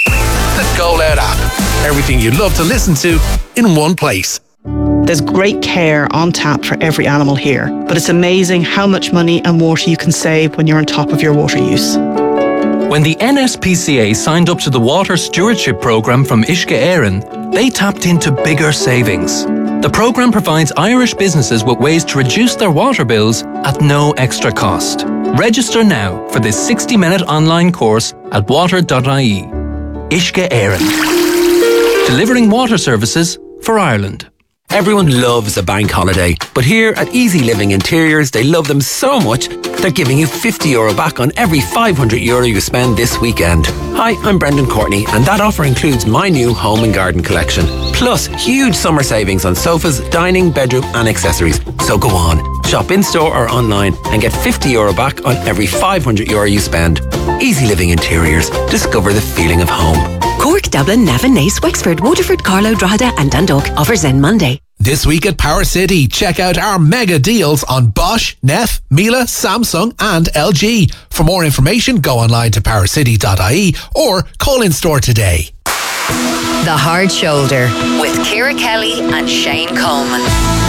The Go Loud app. Everything you love to listen to in one place. There's great care on tap for every animal here, but it's amazing how much money and water you can save when you're on top of your water use. When the N S P C A signed up to the Water Stewardship Programme from Uisce Éireann, they tapped into bigger savings. The programme provides Irish businesses with ways to reduce their water bills at no extra cost. Register now for this sixty-minute online course at water dot I E. Uisce Éireann. Delivering water services for Ireland. Everyone loves a bank holiday, but here at Easy Living Interiors, they love them so much, they're giving you fifty euro back on every five hundred euro you spend this weekend. Hi, I'm Brendan Courtney, and that offer includes my new home and garden collection, plus huge summer savings on sofas, dining, bedroom and accessories. So go on, shop in-store or online and get fifty euro back on every five hundred euro you spend. Easy Living Interiors. Discover the feeling of home. Core Cork, Dublin, Navan, Naas, Wexford, Waterford, Carlow, Drogheda and Dundalk. Offers end Monday. This week at Power City, check out our mega deals on Bosch, Neff, Miele, Samsung and L G. For more information, go online to power city dot I E or call in store today. The Hard Shoulder with Ciara Kelly and Shane Coleman.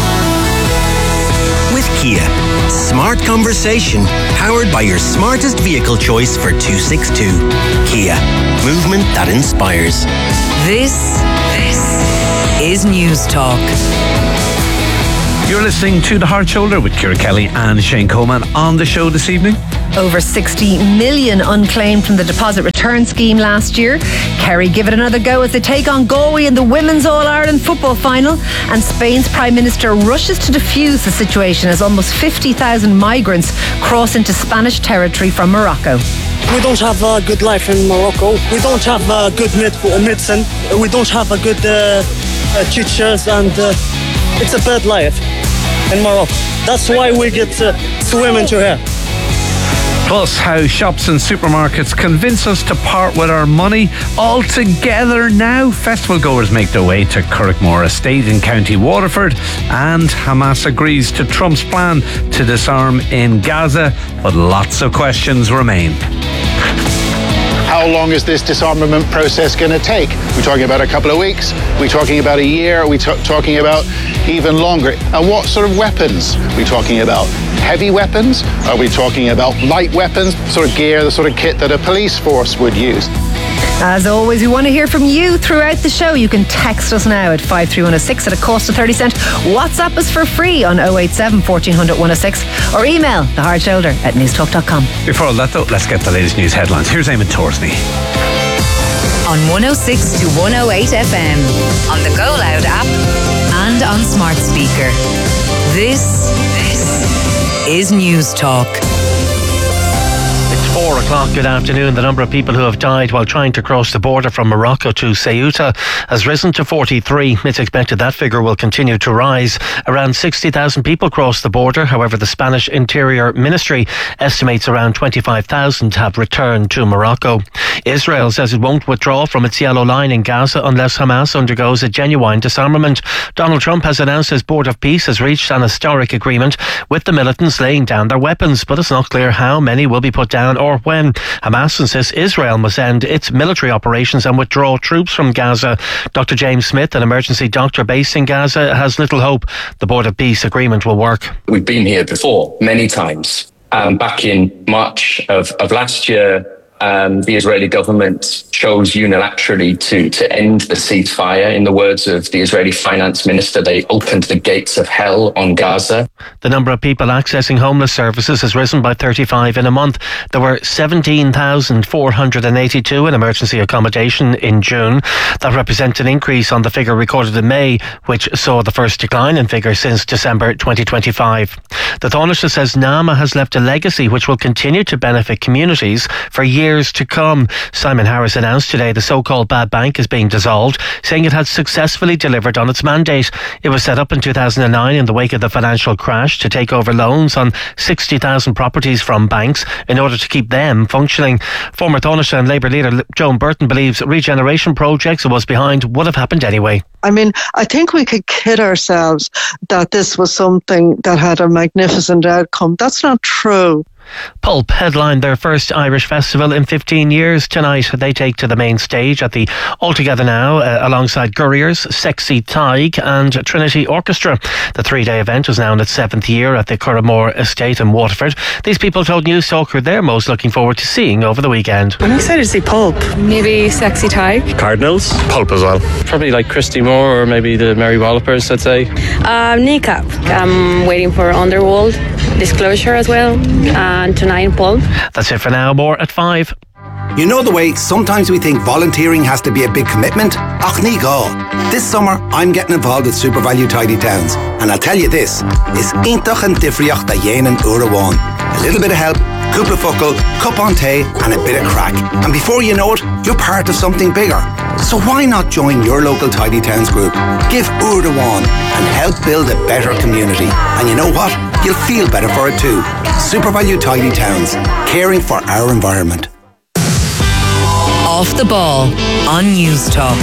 With Kia, smart conversation powered by your smartest vehicle choice for two sixty-two. Kia, movement that inspires. This, this is News Talk. You're listening to The Hard Shoulder with Ciara Kelly and Shane Coleman. On the show this evening, over sixty million unclaimed from the deposit return scheme last year. Kerry give it another go as they take on Galway in the Women's All-Ireland football final. And Spain's Prime Minister rushes to defuse the situation as almost fifty thousand migrants cross into Spanish territory from Morocco. We don't have a good life in Morocco. We don't have a good med- medicine. We don't have a good uh, uh, teachers, and uh, it's a bad life in Morocco. That's why we get uh, swimming to here. plus how shops and supermarkets convince us to part with our money altogether now. Festival goers make their way to Currickmore Estate in County Waterford, and Hamas agrees to Trump's plan to disarm in Gaza, but lots of questions remain. How long is this disarmament process going to take? We're talking about a couple of weeks. We're talking about a year. We're t- talking about even longer. And what sort of weapons are we talking about? Heavy weapons? Are we talking about light weapons? Sort of gear, the sort of kit that a police force would use. As always, we want to hear from you throughout the show. You can text us now at five three one oh six at a cost of thirty cent. WhatsApp us for free on oh eight seven, fourteen hundred, one oh six, or email thehardshoulder at newstalk dot com. Before all that though, let's get the latest news headlines. Here's Eamon Torsney. On one oh six to one oh eight F M, on the Go Loud app, and on smart speaker. This, this is News Talk. Four o'clock, good afternoon. The number of people who have died while trying to cross the border from Morocco to Ceuta has risen to forty-three. It's expected that figure will continue to rise. Around sixty thousand people crossed the border. However, the Spanish Interior Ministry estimates around twenty-five thousand have returned to Morocco. Israel says it won't withdraw from its yellow line in Gaza unless Hamas undergoes a genuine disarmament. Donald Trump has announced his Board of Peace has reached an historic agreement with the militants laying down their weapons, but it's not clear how many will be put down or when. Hamas insists Israel must end its military operations and withdraw troops from Gaza. Doctor James Smith, an emergency doctor based in Gaza, has little hope the Board of Peace agreement will work. We've been here before, many times. Um, back in March of, of last year, Um, the Israeli government chose unilaterally to, to end the ceasefire. In the words of the Israeli finance minister, they opened the gates of hell on Gaza. The number of people accessing homeless services has risen by thirty-five in a month. There were seventeen thousand four hundred eighty-two in emergency accommodation in June. That represents an increase on the figure recorded in May, which saw the first decline in figures since December twenty twenty-five. The Taoiseach says NAMA has left a legacy which will continue to benefit communities for years to come. Simon Harris announced today the so-called bad bank is being dissolved, saying it had successfully delivered on its mandate. It was set up in two thousand nine in the wake of the financial crash to take over loans on sixty thousand properties from banks in order to keep them functioning. Former Taoiseach and Labour leader Joan Burton believes regeneration projects it was behind would have happened anyway. I mean, I think we could kid ourselves that this was something that had a magnificent outcome. That's not true. Pulp headlined their first Irish festival in fifteen years tonight. They take to the main stage at the Altogether Now uh, alongside Gurriers, Sexy Tig and Trinity Orchestra. The three-day event is now in its seventh year at the Currickmore Estate in Waterford. These people told News Talk who they're most looking forward to seeing over the weekend. I'm excited to see Pulp. Maybe Sexy Tig. Cardinals. Pulp as well. Probably like Christy Moore or maybe the Mary Wallopers, I'd say. Um, Kneecap. I'm waiting for Underworld, Disclosure as well. And tonight, Paul. That's it for now. More at five. You know the way sometimes we think volunteering has to be a big commitment? Ach ní gá. This summer I'm getting involved with Super Value Tidy Towns, and I'll tell you this, is intach and difriocht da dhéanaan uair amháin. A little bit of help, cúpla focal, cup on tea and a bit of crack. And before you know it, you're part of something bigger. So why not join your local Tidy Towns group? Give uair amháin and help build a better community. And you know what? You'll feel better for it too. Super Value Tidy Towns, caring for our environment. Off the Ball on News Talk.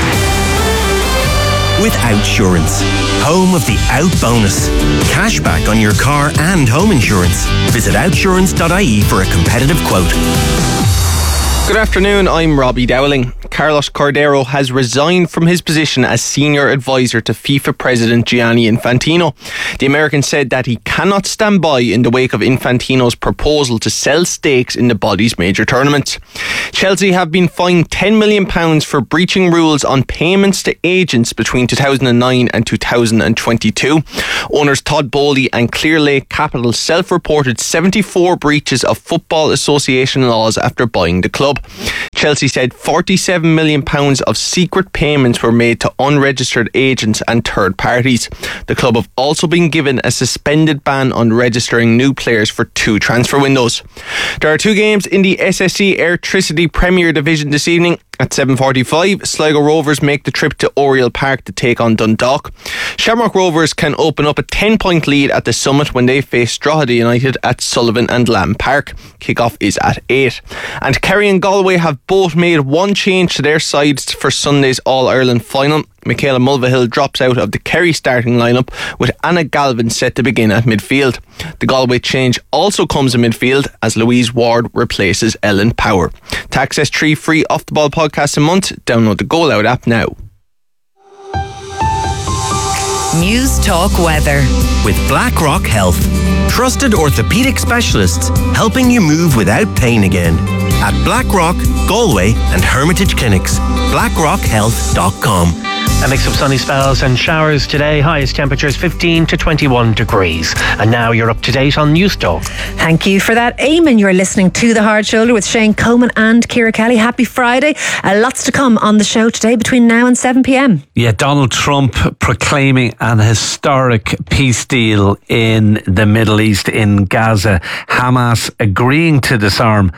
With Outsurance, home of the Out Bonus. Cashback on your car and home insurance. Visit outsurance dot I E for a competitive quote. Good afternoon, I'm Robbie Dowling. Carlos Cordero has resigned from his position as senior advisor to FIFA President Gianni Infantino. The American said that he cannot stand by in the wake of Infantino's proposal to sell stakes in the body's major tournaments. Chelsea have been fined ten million pounds for breaching rules on payments to agents between two thousand nine and two thousand twenty-two. Owners Todd Bowley and Clearlake Capital self-reported seventy-four breaches of Football Association laws after buying the club. Chelsea said forty-seven million pounds of secret payments were made to unregistered agents and third parties. The club have also been given a suspended ban on registering new players for two transfer windows. There are two games in the S S E Airtricity Premier Division this evening. At seven forty-five, Sligo Rovers make the trip to Oriel Park to take on Dundalk. Shamrock Rovers can open up a ten-point lead at the Summit when they face Drogheda United at Sullivan and Lamb Park. Kick-off is at eight. And Kerry and Galway have both made one change to their sides for Sunday's All-Ireland final. Michaela Mulvihill drops out of the Kerry starting lineup with Anna Galvin set to begin at midfield. The Galway change also comes in midfield as Louise Ward replaces Ellen Power. To access three free Off the Ball podcasts a month, download the Goal Out app now. News Talk Weather. With BlackRock Health. Trusted orthopaedic specialists helping you move without pain again. At BlackRock, Galway and Hermitage Clinics. blackrock health dot com. A mix of sunny spells and showers today. Highest temperatures fifteen to twenty-one degrees. And now you're up to date on News Talk. Thank you for that, Eamon. You're listening to The Hard Shoulder with Shane Coleman and Ciara Kelly. Happy Friday. Uh, lots to come on the show today between now and seven p.m. Yeah, Donald Trump proclaiming an historic peace deal in the Middle East, in Gaza. Hamas agreeing to disarm.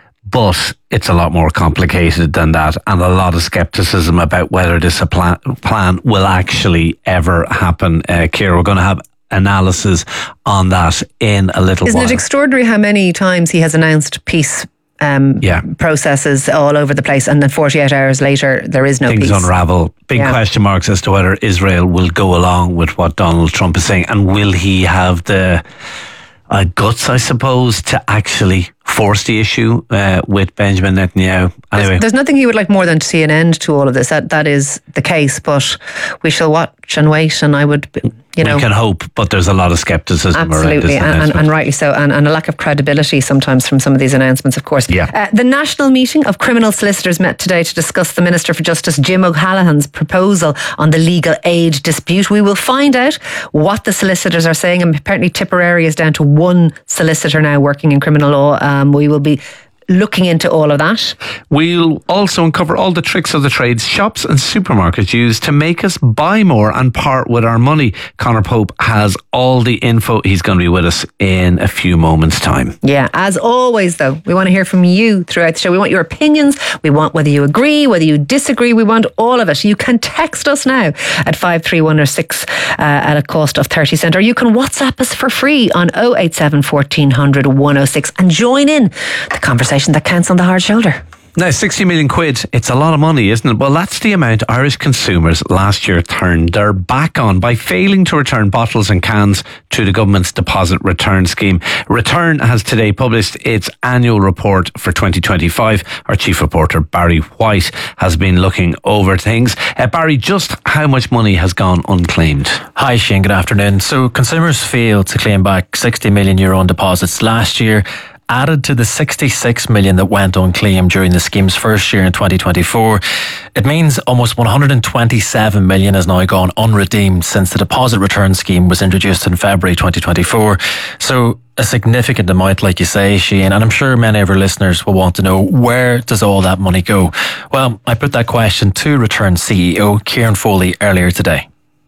But it's a lot more complicated than that, and a lot of scepticism about whether this plan, plan will actually ever happen. Uh, Ciara, we're going to have analysis on that in a little Isn't while. Isn't it extraordinary how many times he has announced peace um, yeah. processes all over the place, and then forty-eight hours later there is no Things peace? Things unravel. Big yeah. question marks as to whether Israel will go along with what Donald Trump is saying, and will he have the uh, guts, I suppose, to actually force the issue uh, with Benjamin Netanyahu. Anyway, there's, there's nothing he would like more than to see an end to all of this. That that is the case, but we shall watch and wait. And I would, you know, we can hope, but there's a lot of scepticism absolutely, around this and, and rightly so, and, and a lack of credibility sometimes from some of these announcements. Of course, yeah. Uh, the National Meeting of Criminal Solicitors met today to discuss the Minister for Justice Jim O'Callaghan's proposal on the legal aid dispute. We will find out what the solicitors are saying, and apparently Tipperary is down to one solicitor now working in criminal law. Um, we will be looking into all of that. We'll also uncover all the tricks of the trades shops and supermarkets use to make us buy more and part with our money. Conor Pope has all the info. He's going to be with us in a few moments' time. Yeah, as always though, we want to hear from you throughout the show. We want your opinions. We want whether you agree, whether you disagree. We want all of it. You can text us now at five three one or six uh, at a cost of thirty cent, or you can WhatsApp us for free on oh eight seven, fourteen hundred, one oh six and join in the conversation that counts on The Hard Shoulder. Now, sixty million quid, it's a lot of money, isn't it? Well, that's the amount Irish consumers last year turned their back on by failing to return bottles and cans to the government's deposit return scheme. Return has today published its annual report for twenty twenty-five. Our chief reporter, Barry White, has been looking over things. Uh, Barry, just how much money has gone unclaimed? Hi, Shane. Good afternoon. So consumers failed to claim back sixty million euro on deposits last year, added to the sixty-six million that went unclaimed during the scheme's first year in twenty twenty-four. It means almost one hundred twenty-seven million has now gone unredeemed since the deposit return scheme was introduced in February twenty twenty-four. So a significant amount, like you say, Shane, and I'm sure many of our listeners will want to know, where does all that money go? Well, I put that question to Return C E O Kieran Foley earlier today.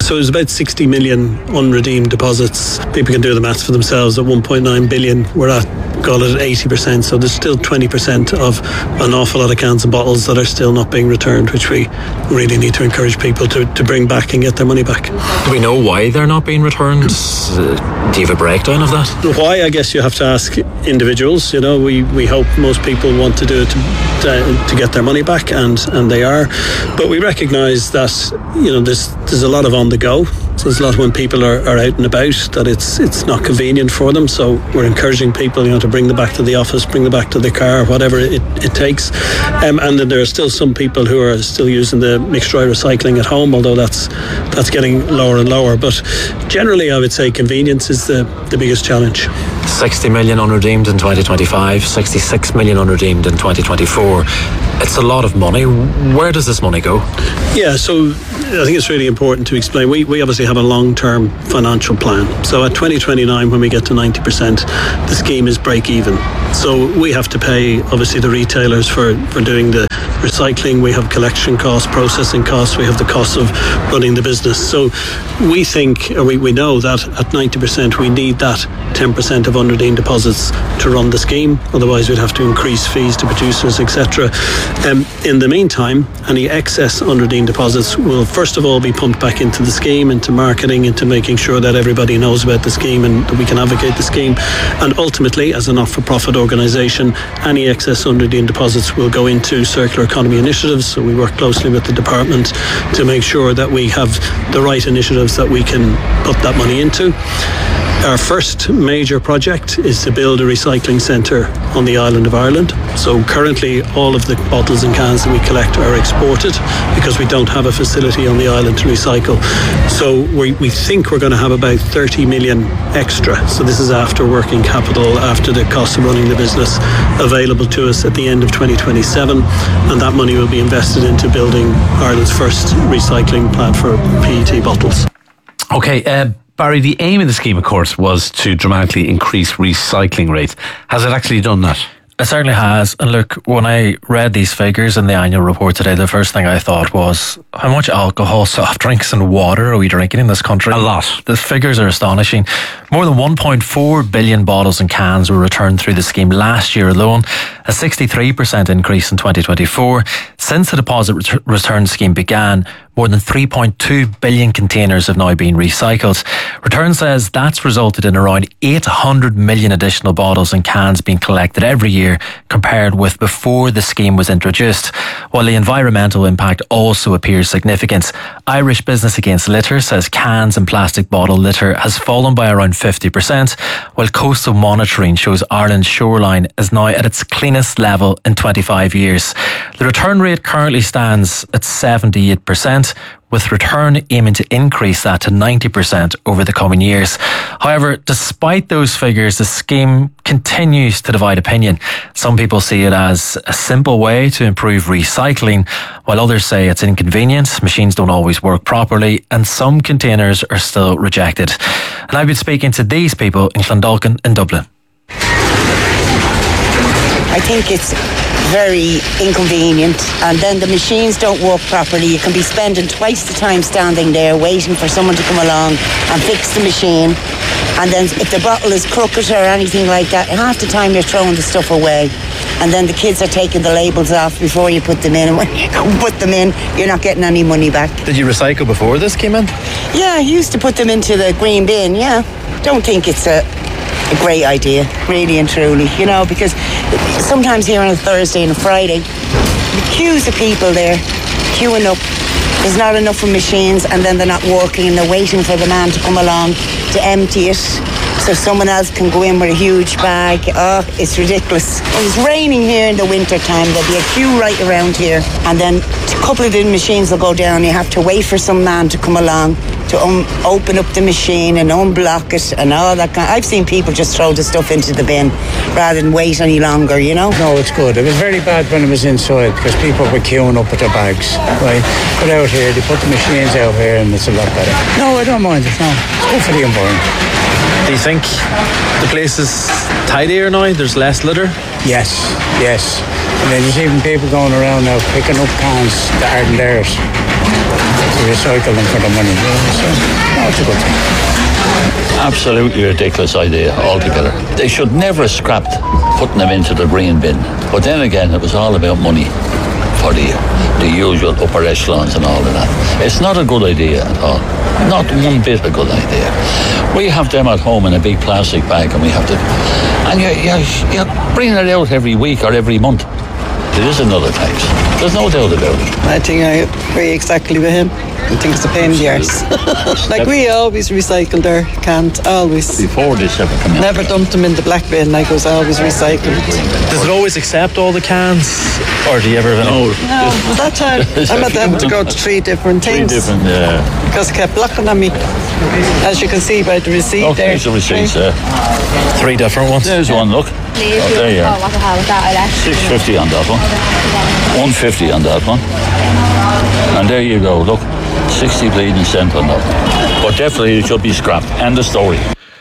So there's about sixty million unredeemed deposits. People can do the maths for themselves. At one point nine billion, we're at, call it eighty percent. So there's still twenty percent of an awful lot of cans and bottles that are still not being returned, which we really need to encourage people to, to bring back and get their money back. Do we know why they're not being returned? Uh, do you have a breakdown of that? Why, I guess you have to ask individuals. You know, we, we hope most people want to do it to, to, to get their money back, and, and they are. But we recognise that, you know, there's there's a lot of on the go. So there's a lot when people are, are out and about that it's it's not convenient for them. So we're encouraging people, you know, to bring them back to the office, bring them back to the car, whatever it, it takes. Um, and then there are still some people who are still using the mixed dry recycling at home, although that's that's getting lower and lower. But generally, I would say convenience is the, the biggest challenge. sixty million unredeemed in twenty twenty-five, sixty-six million unredeemed in twenty twenty-four. It's a lot of money. Where does this money go? Yeah, so I think it's really important to explain. We, we obviously have a long-term financial plan. So at twenty twenty-nine, when we get to ninety percent, the scheme is break even. So we have to pay, obviously, the retailers for, for doing the recycling. We have collection costs, processing costs. We have the costs of running the business. So we think, or we, we know that at ninety percent, we need that ten percent of unredeemed deposits to run the scheme. Otherwise, we'd have to increase fees to producers, et cetera. Um, in the meantime, any excess unredeemed deposits will first of all be pumped back into the scheme, into marketing, into making sure that everybody knows about the scheme and that we can advocate the scheme. And ultimately, as a not-for-profit organisation, any excess unredeemed deposits will go into circular economy initiatives. So we work closely with the department to make sure that we have the right initiatives that we can put that money into. Our first major project is to build a recycling centre on the island of Ireland. So currently all of the bottles and cans that we collect are exported because we don't have a facility on the island to recycle. So we, we think we're going to have about thirty million extra. So this is after working capital, after the cost of running the business, available to us at the end of twenty twenty-seven. And that money will be invested into building Ireland's first recycling plant for P E T bottles. Okay, uh, Barry, the aim of the scheme, of course, was to dramatically increase recycling rates. Has it actually done that? It certainly has. And look, when I read these figures in the annual report today, the first thing I thought was, how much alcohol, soft drinks and water are we drinking in this country? A lot. The figures are astonishing. More than one point four billion bottles and cans were returned through the scheme last year alone, a sixty-three percent increase in twenty twenty-four. Since the deposit ret- return scheme began, more than three point two billion containers have now been recycled. Return says that's resulted in around eight hundred million additional bottles and cans being collected every year compared with before the scheme was introduced. While the environmental impact also appears significant. Irish Business Against Litter says cans and plastic bottle litter has fallen by around fifty percent, while coastal monitoring shows Ireland's shoreline is now at its cleanest level in twenty-five years. The return rate currently stands at seventy-eight percent, with return aiming to increase that to ninety percent over the coming years. However, despite those figures, the scheme continues to divide opinion. Some people see it as a simple way to improve recycling, while others say it's inconvenient, machines don't always work properly, and some containers are still rejected. And I've been speaking to these people in Clondalkin in Dublin. I think it's very inconvenient, and then the machines don't work properly. You can be spending twice the time standing there waiting for someone to come along and fix the machine, and then if the bottle is crooked or anything like that, half the time you're throwing the stuff away, and then the kids are taking the labels off before you put them in, and when you put them in you're not getting any money back. Did you recycle before this came in? Yeah, I used to put them into the green bin. Yeah, don't think it's a a great idea, really and truly, you know, because sometimes here on a Thursday and a Friday, the queues of people there queuing up, there's not enough of machines, and then they're not working and they're waiting for the man to come along to empty it so someone else can go in with a huge bag. Oh, it's ridiculous. When it's raining here in the winter time, there'll be a queue right around here, and then a couple of the machines will go down. You have to wait for some man to come along to um, open up the machine and unblock it and all that kind. I've seen people just throw the stuff into the bin rather than wait any longer, you know. No, it's good. It was very bad when it was inside because people were queuing up with their bags, right? But out here, they put the machines out here and it's a lot better. No, I don't mind it, no. It's good for the environment. Do you think the place is tidier now? There's less litter? Yes, yes. And then there's even people going around now picking up cans that aren't theirs. recycle them for the money. So, no, it's a good thing. Absolutely ridiculous idea altogether. They should never have scrapped putting them into the green bin. But then again, it was all about money for the, the usual upper echelons and all of that. It's not a good idea at all. Not one bit a good idea. We have them at home in a big plastic bag and we have to... And you're, you're, you're bringing it out every week or every month. It is another tax. There's no doubt about it. I think I agree exactly with him. I think it's a pain in the arse. Like we always recycled our cans, always. Before this ever came out. Never dumped them in the black bin, like it was always recycled. Does it always accept all the cans? Or do you ever... No. No, at that time, I might have to go to three different things. Three different, yeah. Because it kept blocking on me. As you can see by the receipt oh, there. There's the receipt there. Three different ones? There's one, look. Oh, there you are. six fifty on that one. one fifty on that one. And there you go, look. sixty bleeding cent on that one. But definitely it should be scrapped. End of story.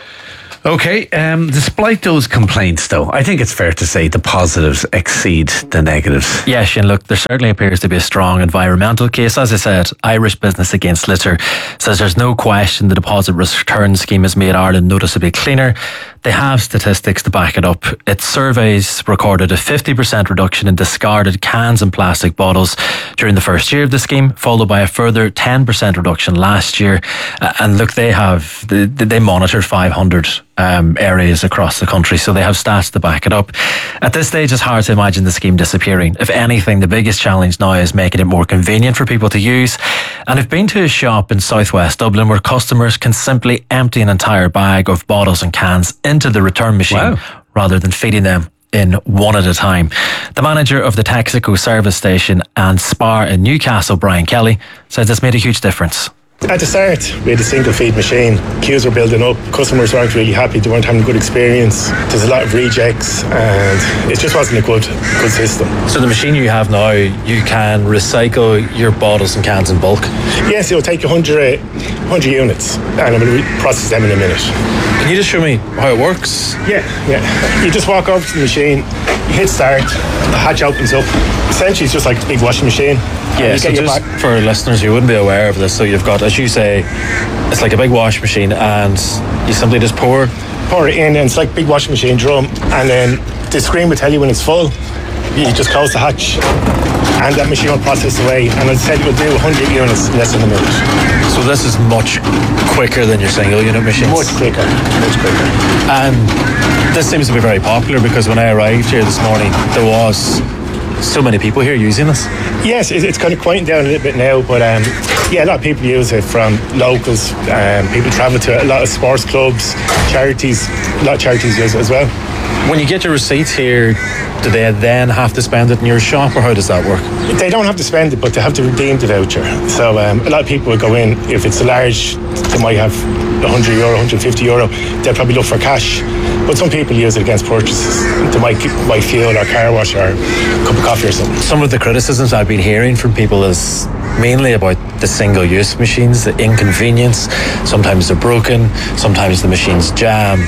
Okay, um, despite those complaints, though, I think it's fair to say the positives exceed the negatives. Yes, and look, there certainly appears to be a strong environmental case. As I said, Irish Business Against Litter says there's no question the deposit return scheme has made Ireland noticeably cleaner. They have statistics to back it up. Its surveys recorded a fifty percent reduction in discarded cans and plastic bottles during the first year of the scheme, followed by a further ten percent reduction last year. Uh, and look, they have, they, they monitor five hundred um, areas across the country, so they have stats to back it up. At this stage, it's hard to imagine the scheme disappearing. If anything, the biggest challenge now is making it more convenient for people to use. And I've been to a shop in southwest Dublin where customers can simply empty an entire bag of bottles and cans into the return machine wow. rather than feeding them in one at a time. The manager of the Texaco service station and Spar in Newcastle, Brian Kelly, says it's made a huge difference. At the start, we had a single feed machine. Queues were building up. Customers weren't really happy. They weren't having a good experience. There's a lot of rejects, and it just wasn't a good, good system. So the machine you have now, you can recycle your bottles and cans in bulk? Yes, it'll take one hundred, one hundred units, and it will process them in a minute. Can you just show me how it works? Yeah, yeah. You just walk over to the machine, you hit start, the hatch opens up. Essentially, it's just like a big washing machine. Yeah, so just for listeners who wouldn't be aware of this, so you've got, as you say, it's like a big wash machine, and you simply just pour pour it in, and it's like a big washing machine drum, and then the screen will tell you when it's full. You just close the hatch, and that machine will process away, and it'll tell you it'll do one hundred units in less than a minute. So this is much quicker than your single unit machines? Much quicker, much quicker. And this seems to be very popular, because when I arrived here this morning, there was so many people here using this. Yes, it's kind of quieting down a little bit now, but um, yeah, a lot of people use it, from locals, um, people travel to a lot of sports clubs, charities, a lot of charities use it as well. When you get your receipts here, do they then have to spend it in your shop, or how does that work? They don't have to spend it, but they have to redeem the voucher. So um, a lot of people will go in, if it's a large, they might have one hundred euro, one hundred fifty euro, they'll probably look for cash. But some people use it against purchases. They might buy fuel or car wash or a cup of coffee or something. Some of the criticisms I've been hearing from people is mainly about the single-use machines, the inconvenience. Sometimes they're broken, sometimes the machines jam.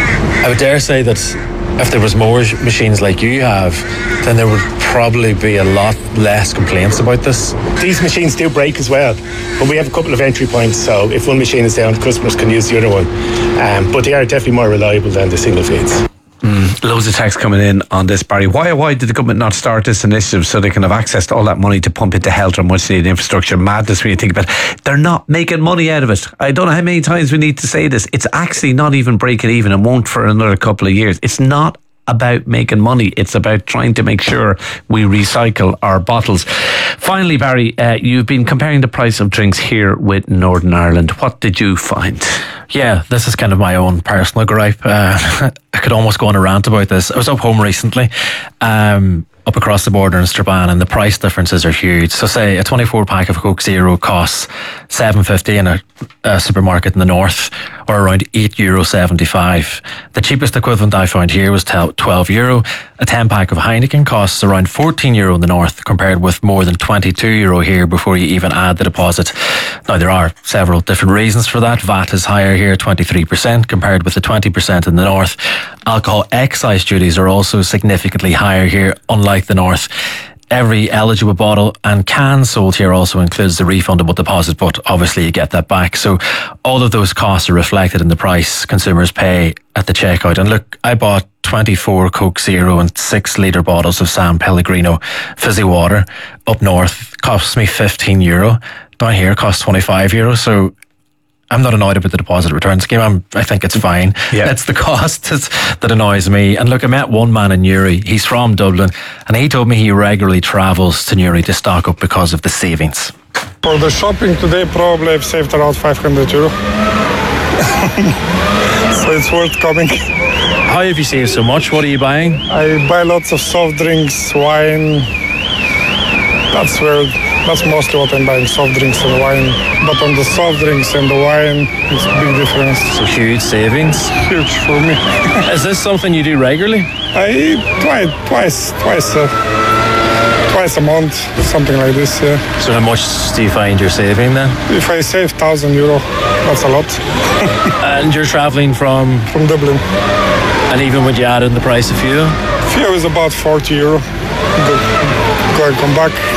I would dare say that if there was more machines like you have, then there would probably be a lot less complaints about this. These machines do break as well, but we have a couple of entry points, so if one machine is down, customers can use the other one. Um, but they are definitely more reliable than the single feeds. Mm, loads of text coming in on this, Barry. Why why did the government not start this initiative so they can have access to all that money to pump into health or much needed infrastructure? Madness when you think about it. They're not making money out of it. I don't know how many times we need to say this. It's actually not even breaking even, and won't for another couple of years. It's not about making money. It's about trying to make sure we recycle our bottles. Finally, Barry, uh, you've been comparing the price of drinks here with Northern Ireland. What did you find? Yeah, this is kind of my own personal gripe. Uh, I could almost go on a rant about this. I was up home recently, um, up across the border in Strabane, and the price differences are huge. So say a twenty-four pack of Coke Zero costs seven fifty in a, a supermarket in the north, or around eight euro seventy-five. The cheapest equivalent I found here was twelve euro. A ten pack of Heineken costs around fourteen euro in the north, compared with more than twenty-two euro here before you even add the deposit. Now, there are several different reasons for that. V A T is higher here, twenty-three percent, compared with the twenty percent in the north. Alcohol excise duties are also significantly higher here, unlike the north. every eligible bottle and can sold here also includes the refundable deposit, but obviously you get that back. So all of those costs are reflected in the price consumers pay at the checkout. And look, I bought twenty-four Coke Zero and six litre bottles of San Pellegrino fizzy water up north. Cost me fifteen euro. Down here it costs twenty-five euro. So I'm not annoyed about the deposit return scheme. I'm, I think it's fine. Yeah. It's the cost that's, that annoys me. And look, I met one man in Newry. He's from Dublin, and he told me he regularly travels to Newry to stock up because of the savings. For the shopping today, probably I've saved around five hundred euro. So it's worth coming. How have you saved so much? What are you buying? I buy lots of soft drinks, wine. That's where, that's mostly what I'm buying, soft drinks and wine. But on the soft drinks and the wine, it's a big difference. So huge savings. Huge for me. Is this something you do regularly? I twice, twice, twice, uh, twice a month, something like this. Yeah. So how much do you find you're saving then? If I save thousand euro, that's a lot. And you're travelling from? From Dublin. And even when you add in the price of fuel? Fuel is about forty euro. Go, go and come back.